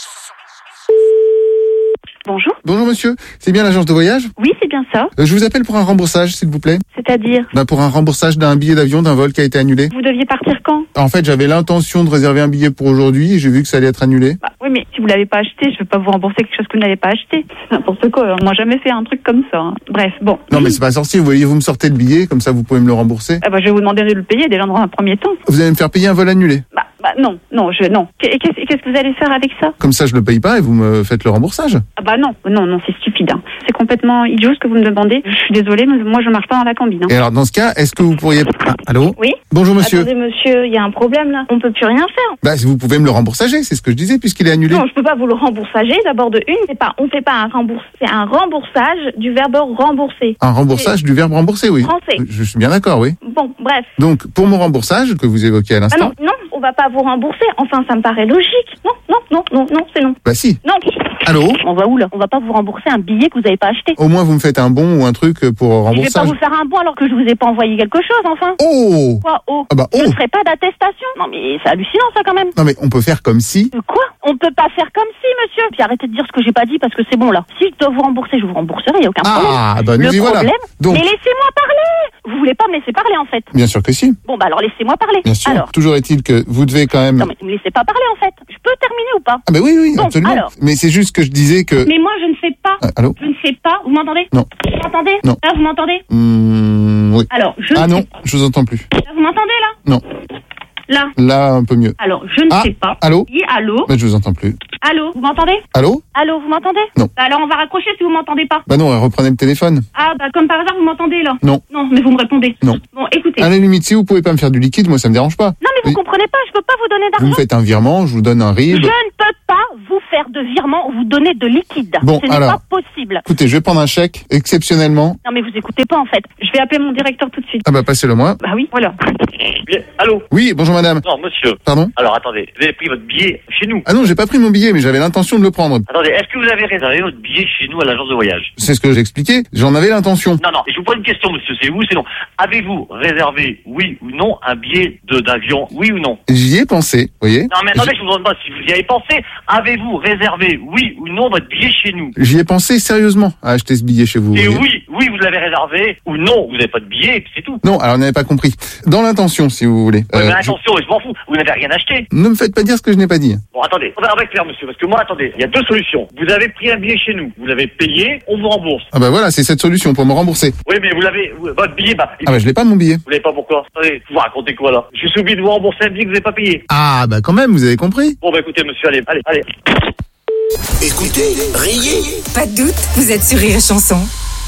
Bonjour. Bonjour monsieur, c'est bien l'agence de voyage? Oui, c'est bien ça. Euh, je vous appelle pour un remboursage, s'il vous plaît. C'est-à-dire, Bah pour un remboursage d'un billet d'avion d'un vol qui a été annulé. vous deviez partir quand? En fait, j'avais l'intention de réserver un billet pour aujourd'hui et j'ai vu que ça allait être annulé. Bah, oui, mais si vous l'avez pas acheté, je vais pas vous rembourser quelque chose que vous n'avez pas acheté. C'est n'importe quoi. On m'a jamais fait un truc comme ça. hein. Bref, bon. Non mais c'est pas sorcier, vous voyez, vous me sortez le billet, comme ça vous pouvez me le rembourser. Ah bah, je vais vous demander de le payer déjà dans un premier temps. Vous allez me faire payer un vol annulé. Bah, bah non, non, je non. Et qu'est-ce qu'est-ce que vous allez faire avec ça? Comme ça je le paye pas et vous me faites le remboursage. Ah bah non, non, non, c'est stupide. hein. C'est complètement idiot ce que vous me demandez. Je suis désolée, mais moi je marche pas dans la combine. hein. Et alors dans ce cas, est-ce que vous pourriez... Ah, allô? Oui. Bonjour monsieur. Attendez monsieur, il y a un problème là. On peut plus rien faire. Bah si vous pouvez me le remboursager, c'est ce que je disais puisqu'il est annulé. Non, je peux pas vous le remboursager. D'abord de une, c'est pas, on fait pas un remboursage, c'est un remboursage du verbe rembourser. Un remboursage du verbe rembourser, oui. Français. Je suis bien d'accord, oui. Bon, bref. Donc pour mon remboursage que vous évoquez à Ah l'instant... non, non, on va pas vous rembourser. Enfin, ça me paraît logique. Non, non, non, non, non, c'est non. Bah si. Non. Allô? On va où là? On va pas vous rembourser un billet que vous avez pas acheté. Au moins, vous me faites un bon ou un truc pour Je vais pas remboursage. vous faire un bon alors que je vous ai pas envoyé quelque chose, enfin. Oh! Quoi, oh? Ah bah, oh. Je ne ferai pas d'attestation. Non mais c'est hallucinant ça quand même. Non mais on peut faire comme si. Euh, Quoi? On peut pas faire comme si, monsieur. Puis arrêtez de dire ce que j'ai pas dit parce que c'est bon là. Si je dois vous rembourser, je vous rembourserai, y a aucun problème. Ah, bah nous Le y voilà. problème, Donc, mais laissez-moi parler. Vous voulez pas me laisser parler en fait. bien sûr que si. Bon bah alors laissez-moi parler. Bien sûr. Alors. Toujours est-il que vous devez quand même. Non mais vous me laissez pas parler en fait. Je peux terminer ou pas? Ah bah oui, oui, Bon, absolument. alors. Mais c'est juste que je disais que. Mais moi je ne sais pas. Ah, allô? Je ne sais pas. Vous m'entendez? Non. Vous m'entendez? Non. Là vous m'entendez? Hmm, oui. Alors je. Ah ne non, sais pas. je vous entends plus. Là, vous m'entendez là? Non. Là. Là, un peu mieux. Alors je ne Ah, sais pas. allô? Oui, allô? Bah, je vous entends plus. Allô? Vous m'entendez? Allô? Allô, vous m'entendez? Non. Bah alors on va raccrocher si vous m'entendez pas. Bah non, reprenez le téléphone. Ah bah comme par hasard vous m'entendez là? Non. Non, mais vous me répondez. Non. Bon, écoutez. À la limite, si vous pouvez pas me faire du liquide, moi ça me dérange pas. Non mais vous Oui. comprenez pas, je peux pas vous donner Vous d'argent. me faites un virement, je vous donne un Je RIB. ne peux pas vous faire de virement ou vous donner de liquide. Bon, Ce n'est alors. pas possible. Écoutez, je vais prendre un chèque, exceptionnellement. Non mais vous écoutez pas en fait. Je vais appeler mon directeur tout de suite. Ah bah passez-le moi. Bah oui, voilà. Bien. Allô? Oui, bonjour madame. Non, monsieur. Pardon? Alors, attendez. Vous avez pris votre billet chez nous? Ah non, j'ai pas pris mon billet, mais j'avais l'intention de le prendre. Attendez, est-ce que vous avez réservé votre billet chez nous à l'agence de voyage? C'est ce que j'ai expliqué. J'en avais l'intention. Non, non. Je vous pose une question, monsieur. C'est oui ou c'est non? Avez-vous réservé, oui ou non, un billet de d'avion, oui ou non? J'y ai pensé, vous voyez. Non, mais attendez, je vous demande pas si vous y avez pensé. Avez-vous réservé, oui ou non, votre billet chez nous? J'y ai pensé sérieusement à acheter ce billet chez vous. Et vous voyez. oui, oui, vous l'avez réservé, ou non, vous n'avez pas de billet, et puis c'est tout. Non, alors vous n'avez pas compris. Dans l'intention, si vous voulez. Ouais, Euh, mais je- attention, je m'en fous, vous n'avez rien acheté. Ne me faites pas dire ce que je n'ai pas dit. Bon, attendez, on va on va être clair, monsieur, parce que moi, attendez, il y a deux solutions. Vous avez pris un billet chez nous, vous l'avez payé, on vous rembourse. Ah bah voilà, c'est cette solution pour me rembourser. Oui, mais vous l'avez, vous- votre billet, bah, Ah bah je l'ai pas mon billet. vous l'avez pas pourquoi? Attendez, vous racontez quoi là? Je suis obligé de vous rembourser un billet que vous n'avez pas payé. Ah bah quand même, vous avez compris. Bon, bah écoutez, monsieur, allez, allez, allez. Écoutez, riez. Pas de doute, vous êtes sur Rire et Chanson.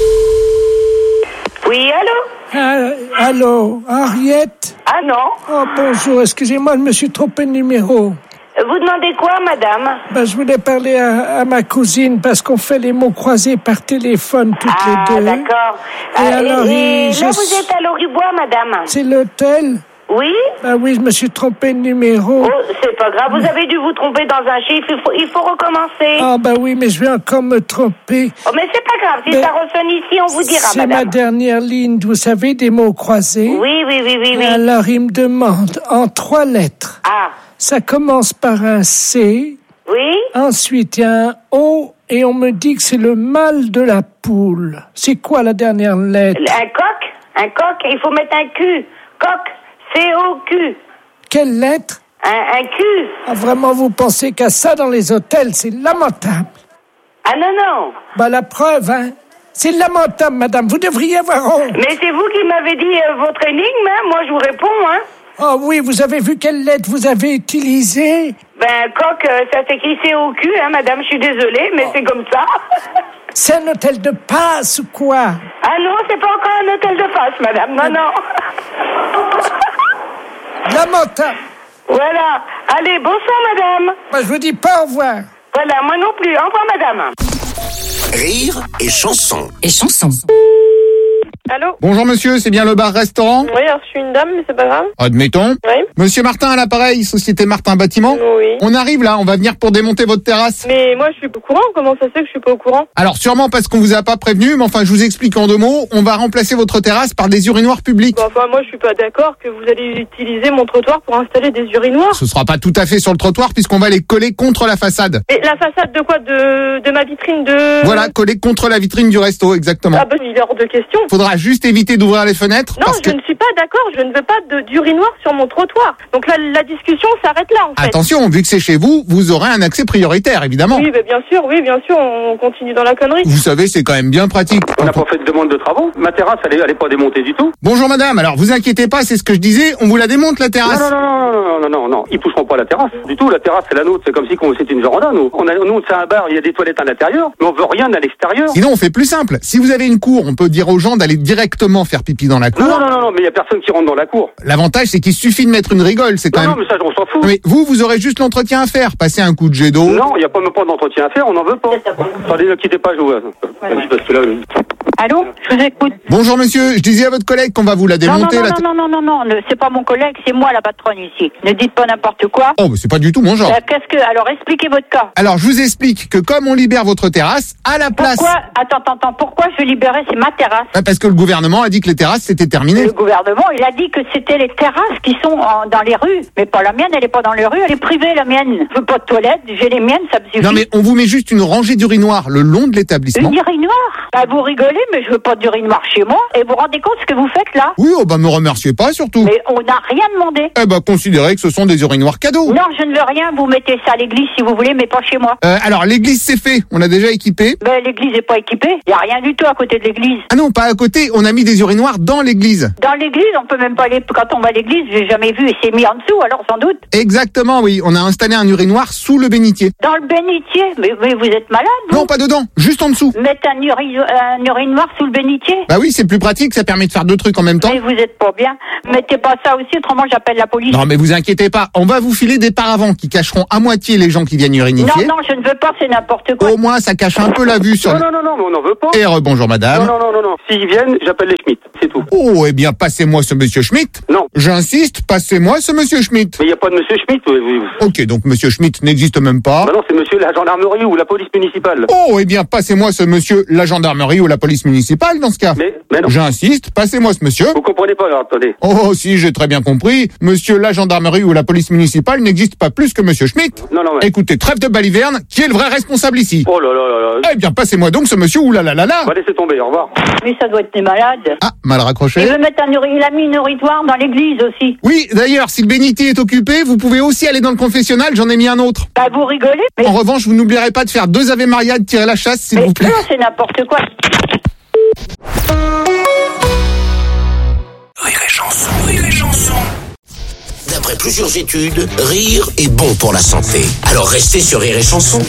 Oui, allô? Ah, allô, Henriette? Ah non? Oh, bonjour, excusez-moi, je me suis trompé de numéro. Vous demandez quoi, madame? Ben, je voulais parler à, à ma cousine parce qu'on fait les mots croisés par téléphone toutes Ah, les deux. d'accord. Et Ah, alors, et, il- et je- là, vous êtes à Loribois, madame? C'est l'hôtel? Oui? Ben oui, je me suis trompé de numéro. Oh, c'est pas grave, vous avez dû vous tromper dans un chiffre, il faut, il faut recommencer. Ah ben oui, mais je vais encore me tromper. Oh, mais c'est pas grave, si Mais ça ressonne ici, on vous dira, C'est ma madame. dernière ligne, vous savez, des mots croisés. Oui, oui, oui, oui, oui. Alors, il me demande en trois lettres. Ah, Ça commence par un C. oui? Ensuite, il y a un O et on me dit que c'est le mâle de la poule. C'est quoi la dernière lettre? Un coq? Un coq, il faut mettre un Q. Coq, C O Q. Quelle lettre? Un, un Q. Ah, vraiment, vous pensez qu'à ça dans les hôtels? C'est lamentable. Ah non, non. Bah, la preuve, hein? C'est lamentable, madame. Vous devriez avoir honte. Mais c'est vous qui m'avez dit euh, votre énigme, hein? Moi, je vous réponds, hein? Oh oui, vous avez vu quelle lettre vous avez utilisée? Ben, coq, euh, ça s'écrit C O Q, hein, madame, je suis désolée, mais c'est comme ça. C'est un hôtel de passe ou quoi? Ah non, c'est pas encore un hôtel de face, madame, non, non. Lamentable. Voilà. Allez, bonsoir, madame. Bah, je vous dis pas au revoir. Voilà, moi non plus. Au revoir, madame. Rire et chanson. Et chanson. Allô? Bonjour monsieur, c'est bien le bar-restaurant? Oui, alors je suis une dame, mais c'est pas grave. Admettons. Oui. Monsieur Martin à l'appareil, Société Martin Bâtiment. Oui. On arrive là, on va venir pour démonter votre terrasse. Mais moi, je suis pas au courant. Comment ça se fait que je suis pas au courant? Alors sûrement parce qu'on vous a pas prévenu, mais enfin je vous explique en deux mots, on va remplacer votre terrasse par des urinoirs publics. Bon, enfin, moi, je suis pas d'accord que vous allez utiliser mon trottoir pour installer des urinoirs. Ce sera pas tout à fait sur le trottoir puisqu'on va les coller contre la façade. Mais la façade de quoi? De, de ma vitrine de... Voilà, coller contre la vitrine du resto, exactement. Ah ben, il est hors de question. Faudra juste éviter d'ouvrir les fenêtres. Non, parce je que... ne suis pas d'accord. Je ne veux pas de- d'urinoir sur mon trottoir. Donc là, la discussion s'arrête là, en fait. Attention, vu que c'est chez vous, vous aurez un accès prioritaire, évidemment. Oui, ben, bien sûr, oui, bien sûr, on continue dans la connerie. Vous savez, c'est quand même bien pratique. On n'a pas fait de demande de travaux. Ma terrasse, elle est, elle est pas démontée du tout. Bonjour madame, alors vous inquiétez pas, c'est ce que je disais, on vous la démonte la terrasse. Non, non, non, non, non, non, non, non, ils toucheront pas la terrasse. Du tout, la terrasse, c'est la nôtre. C'est comme si qu'on- c'était une véranda, nous. On a, nous, c'est un bar, il y a des toilettes à l'intérieur, mais on veut rien à l'extérieur. Sinon, on fait plus simple. Si vous avez une cour, on peut dire aux gens d'aller directement faire pipi dans la cour. Non, non, non, non, mais il y a personne qui rentre dans la cour. L'avantage, c'est qu'il suffit de mettre une rigole, c'est quand non, même... Non, mais ça, on s'en fout. Mais vous, vous aurez juste l'entretien à faire, passer un coup de jet d'eau. Non, il n'y a pas même pas d'entretien à faire, on n'en veut pas. Attendez, ne quittez pas, je vois. Vas-y, parce que là... Allô, je vous écoute. Bonjour monsieur, je disais à votre collègue qu'on va vous la démonter. Non, non, la non, non, non, non, non, ne- c'est pas mon collègue, c'est moi la patronne ici. Ne dites pas n'importe quoi. Oh, mais c'est pas du tout mon genre. Euh, qu'est-ce que... Alors, expliquez votre cas. Alors, je vous explique que comme on libère votre terrasse, à la place... Pourquoi... Attends, attends, attends, pourquoi je libérais, c'est ma terrasse. Ah, parce que le gouvernement a dit que les terrasses, c'était terminé. Le gouvernement, il a dit que c'était les terrasses qui sont en- dans les rues. Mais pas la mienne, elle est pas dans les rues, elle est privée, la mienne. Je veux pas de toilette, j'ai les miennes, ça me suffit. Non mais on vous met juste une rangée d'urinoirs le long de l'établissement. Une urinoir. Bah, vous rigolez, mais je veux pas d'urinoir chez moi. Et vous vous rendez compte ce que vous faites là? Oui, oh bah me remerciez pas surtout. Mais on n'a rien demandé. Eh bah considérez que ce sont des urinoirs cadeaux. Non, je ne veux rien, vous mettez ça à l'église si vous voulez, mais pas chez moi. Euh, alors l'église c'est fait, on a déjà équipé. Ben, l'église est pas équipée. Il y a rien du tout à côté de l'église. Ah non, pas à côté, on a mis des urinoirs dans l'église. Dans l'église, on peut même pas aller, quand on va à l'église, j'ai jamais vu, et c'est mis en dessous, alors sans doute. Exactement, oui, on a installé un urinoir sous le bénitier. Dans le bénitier? Mais, mais vous êtes malade, vous? Non, pas dedans, juste en dessous. Mettre un, uri- un urinoir sous le bénitier? Bah oui, c'est plus pratique, ça permet de faire deux trucs en même temps. Mais vous êtes pas bien. Mettez pas ça aussi, autrement j'appelle la police. Non mais vous inquiétez pas, on va vous filer des paravents qui cacheront à moitié les gens qui viennent urinifier. Non, non, je ne veux pas, c'est n'importe quoi. Au moins ça cache un peu la vue sur... Non, non, non, non, mais on n'en veut pas. Et rebonjour madame. Non, non, non, non, non. S'ils viennent, j'appelle les Schmitt, c'est tout. Oh, eh bien passez-moi ce monsieur Schmitt. Non. J'insiste, passez-moi ce monsieur Schmitt. Mais il n'y a pas de monsieur Schmitt. Oui, oui. Ok, donc monsieur Schmitt n'existe même pas. Bah non, c'est monsieur la gendarmerie ou la police municipale. Oh, eh bien passez-moi ce monsieur la gendarmerie ou la police municipale dans ce cas. Mais, mais non. J'insiste, passez-moi ce monsieur. Vous comprenez pas, alors, attendez. Oh, si, j'ai très bien compris. Monsieur la gendarmerie ou la police municipale n'existe pas plus que monsieur Schmitt. Non, non, mais... Écoutez, trêve de baliverne, qui est le vrai responsable ici? Oh là là là là. Eh bien, passez-moi donc ce monsieur ou là là là là. On va laisser tomber, au revoir. Mais ça doit être des malades. Ah, mal raccroché. Il veut mettre un uri- il a mis une urinoir dans l'église aussi. Oui, d'ailleurs, si le bénitier est occupé, vous pouvez aussi aller dans le confessionnal, j'en ai mis un autre. Bah, vous rigolez? Mais... En revanche, vous n'oublierez pas de faire deux Ave Maria de tirer la chasse, s'il mais vous plaît. non, c'est n'importe quoi. Rire et chanson, rire et chanson. D'après plusieurs études, rire est bon pour la santé. Alors restez sur Rire et chanson.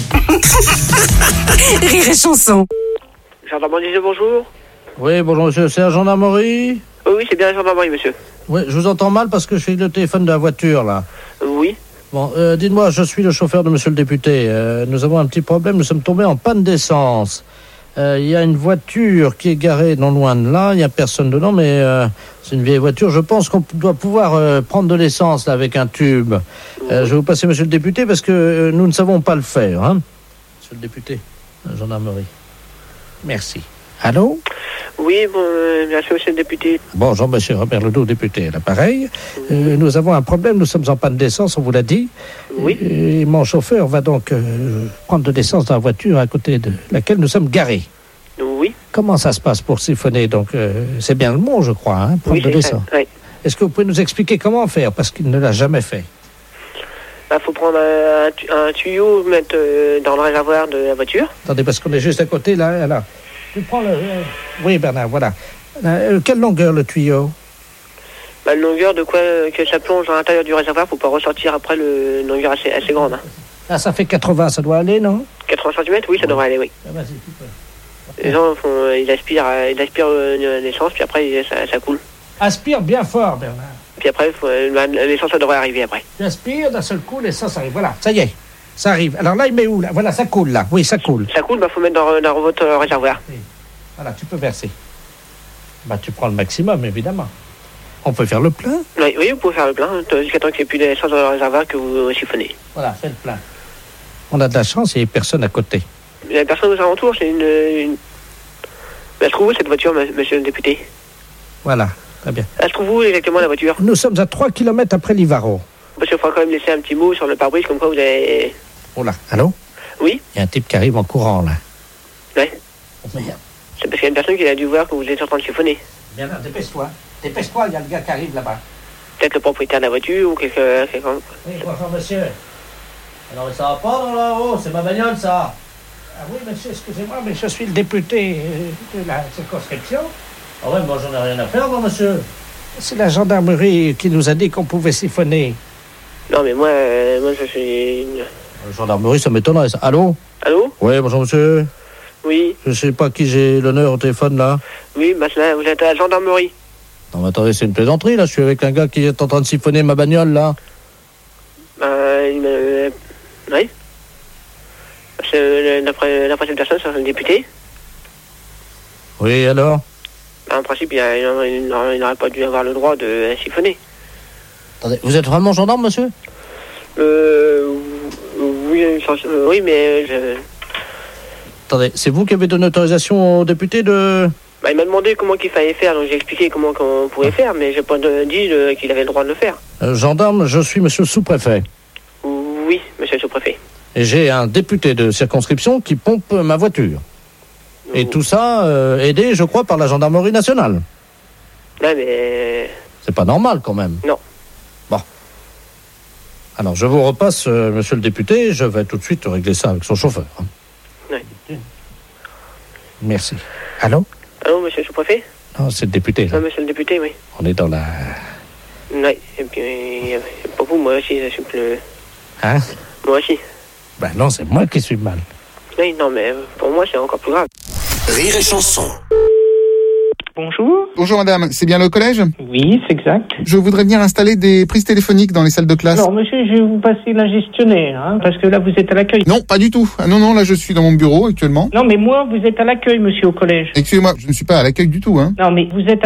Rire et chanson. Gendarmerie, bonjour. Oui, bonjour monsieur, c'est la gendarmerie? Oui, oui, c'est bien la gendarmerie, monsieur. Oui, je vous entends mal parce que je suis le téléphone de la voiture, là. Oui. Bon, euh, dites-moi, je suis le chauffeur de monsieur le député. Euh, nous avons un petit problème, nous sommes tombés en panne d'essence. Euh, Il y a une voiture qui est garée non loin de là, il n'y a personne dedans, mais euh, c'est une vieille voiture. Je pense qu'on doit pouvoir euh, prendre de l'essence là avec un tube. Euh, je vais vous passer monsieur le député parce que euh, nous ne savons pas le faire, hein. Monsieur le député, la gendarmerie. Merci. Allô? Oui, bon, euh, bien sûr, monsieur le député. Bonjour, monsieur Robert Ledoux, député à l'appareil. Euh, nous avons un problème, nous sommes en panne d'essence, on vous l'a dit. Oui. Et mon chauffeur va donc euh, prendre de l'essence dans la voiture à côté de laquelle nous sommes garés. Oui. Comment ça se passe pour siphonner? Donc, euh, c'est bien le mot, je crois, hein, prendre Oui, de c'est l'essence. ça, oui. Est-ce que vous pouvez nous expliquer comment faire? Parce qu'il ne l'a jamais fait. Il faut prendre un, un tu- un tuyau, mettre euh, dans le réservoir de la voiture. Attendez, parce qu'on est juste à côté, là, là. Tu prends le... euh, Oui, Bernard, voilà. Euh, quelle longueur, le tuyau? Bah, une longueur de quoi euh, que ça plonge à l'intérieur du réservoir pour pas ressortir après le, une longueur assez, assez grande. Hein. Ah, ça fait quatre-vingts, ça doit aller, non? quatre-vingts centimètres, oui, ça devrait aller, oui. Ah, vas-y, tu peux. Les gens font, euh, ils aspirent, euh, ils aspirent euh, l'essence, puis après il- ça, ça coule. Aspire bien fort, Bernard. Puis après, faut, euh, bah, l'essence, ça devrait arriver après. Tu aspires, d'un seul coup, l'essence arrive. Voilà, ça y est, ça arrive. Alors là, il met où, là? Voilà, ça coule, là. Oui, ça coule. Ça coule, bah faut mettre dans, dans votre euh, réservoir. Voilà, tu peux verser. Bah, tu prends le maximum, évidemment. On peut faire le plein? Oui, oui, vous pouvez faire le plein, jusqu'à temps qu'il n'y ait plus d'essence dans le réservoir que vous siphonnez. Voilà, fais le plein. On a de la chance, il n'y a personne à côté. Il n'y a personne aux alentours, c'est une... une... Elle se trouve où, cette voiture, m- monsieur le député? Voilà, très bien. Elle se trouve où, exactement, la voiture? Nous sommes à trois kilomètres après Livaro. Parce qu'il faudra quand même laisser un petit mot sur le pare-brise, comme quoi vous avez... Oh là, allô? Oui? Il y a un type qui arrive en courant, là. Ouais. Oh, merde. C'est parce qu'il y a une personne qui a dû voir que vous êtes en train de siphonner. Bien là, dépêche-toi. Dépêche-toi, il y a le gars qui arrive là-bas. Peut-être le propriétaire de la voiture ou quelqu'un... quelqu'un... Oui, bonjour, monsieur. Alors, ça va pas dans là-haut, c'est ma bagnole, ça. Ah oui, monsieur, excusez-moi, mais je suis le député euh, de la circonscription. Ah ouais, moi, j'en ai rien à faire, moi, monsieur. C'est la gendarmerie qui nous a dit qu'on pouvait siphonner. Non, mais moi, euh, moi je suis... La gendarmerie, ça m'étonnerait, ça. Allô? Allô? Oui, bonjour, monsieur. Oui. Je sais pas qui j'ai l'honneur au téléphone, là. Oui, maintenant, vous êtes à la gendarmerie. Non, mais attendez, c'est une plaisanterie, là. Je suis avec un gars qui est en train de siphonner ma bagnole, là. Euh, il me... Oui. C'est, d'après, d'après cette personne, c'est un député. Oui, alors? En principe, il, a, il, a, il n'aurait pas dû avoir le droit de siphonner. Attendez, vous êtes vraiment gendarme, monsieur? Euh... Oui, oui, mais... Je... Attendez, c'est vous qui avez donné autorisation au député de... Bah, il m'a demandé comment qu'il fallait faire, donc j'ai expliqué comment on pouvait faire, mais j'ai pas de, dit de, qu'il avait le droit de le faire. Euh, gendarme, je suis monsieur le sous-préfet. Oui, monsieur le sous-préfet. Et j'ai un député de circonscription qui pompe ma voiture. Et tout ça, euh, aidé, je crois, par la gendarmerie nationale. Non, mais... C'est pas normal, quand même. Non. Bon. Alors, je vous repasse, euh, monsieur le député, je vais tout de suite régler ça avec son chauffeur. Oui. Merci. Allô? Allô, monsieur le sous-préfet? Non, c'est le député, là. Non, monsieur le député, oui. On est dans la... Oui, et puis, euh, pour vous, moi aussi, je suis plus... Hein? Moi aussi. Ben non, c'est moi qui suis mal. Oui, non, mais pour moi, c'est encore plus grave. Rire et chanson. Bonjour. Bonjour madame, c'est bien le collège? Oui, c'est exact. Je voudrais venir installer des prises téléphoniques dans les salles de classe. Alors monsieur, je vais vous passer la gestionnaire, hein, parce que là vous êtes à l'accueil. Non, pas du tout. Ah, non, non, là je suis dans mon bureau actuellement. Non, mais moi vous êtes à l'accueil, monsieur, au collège. Excusez-moi, je ne suis pas à l'accueil du tout, hein. Non, mais vous êtes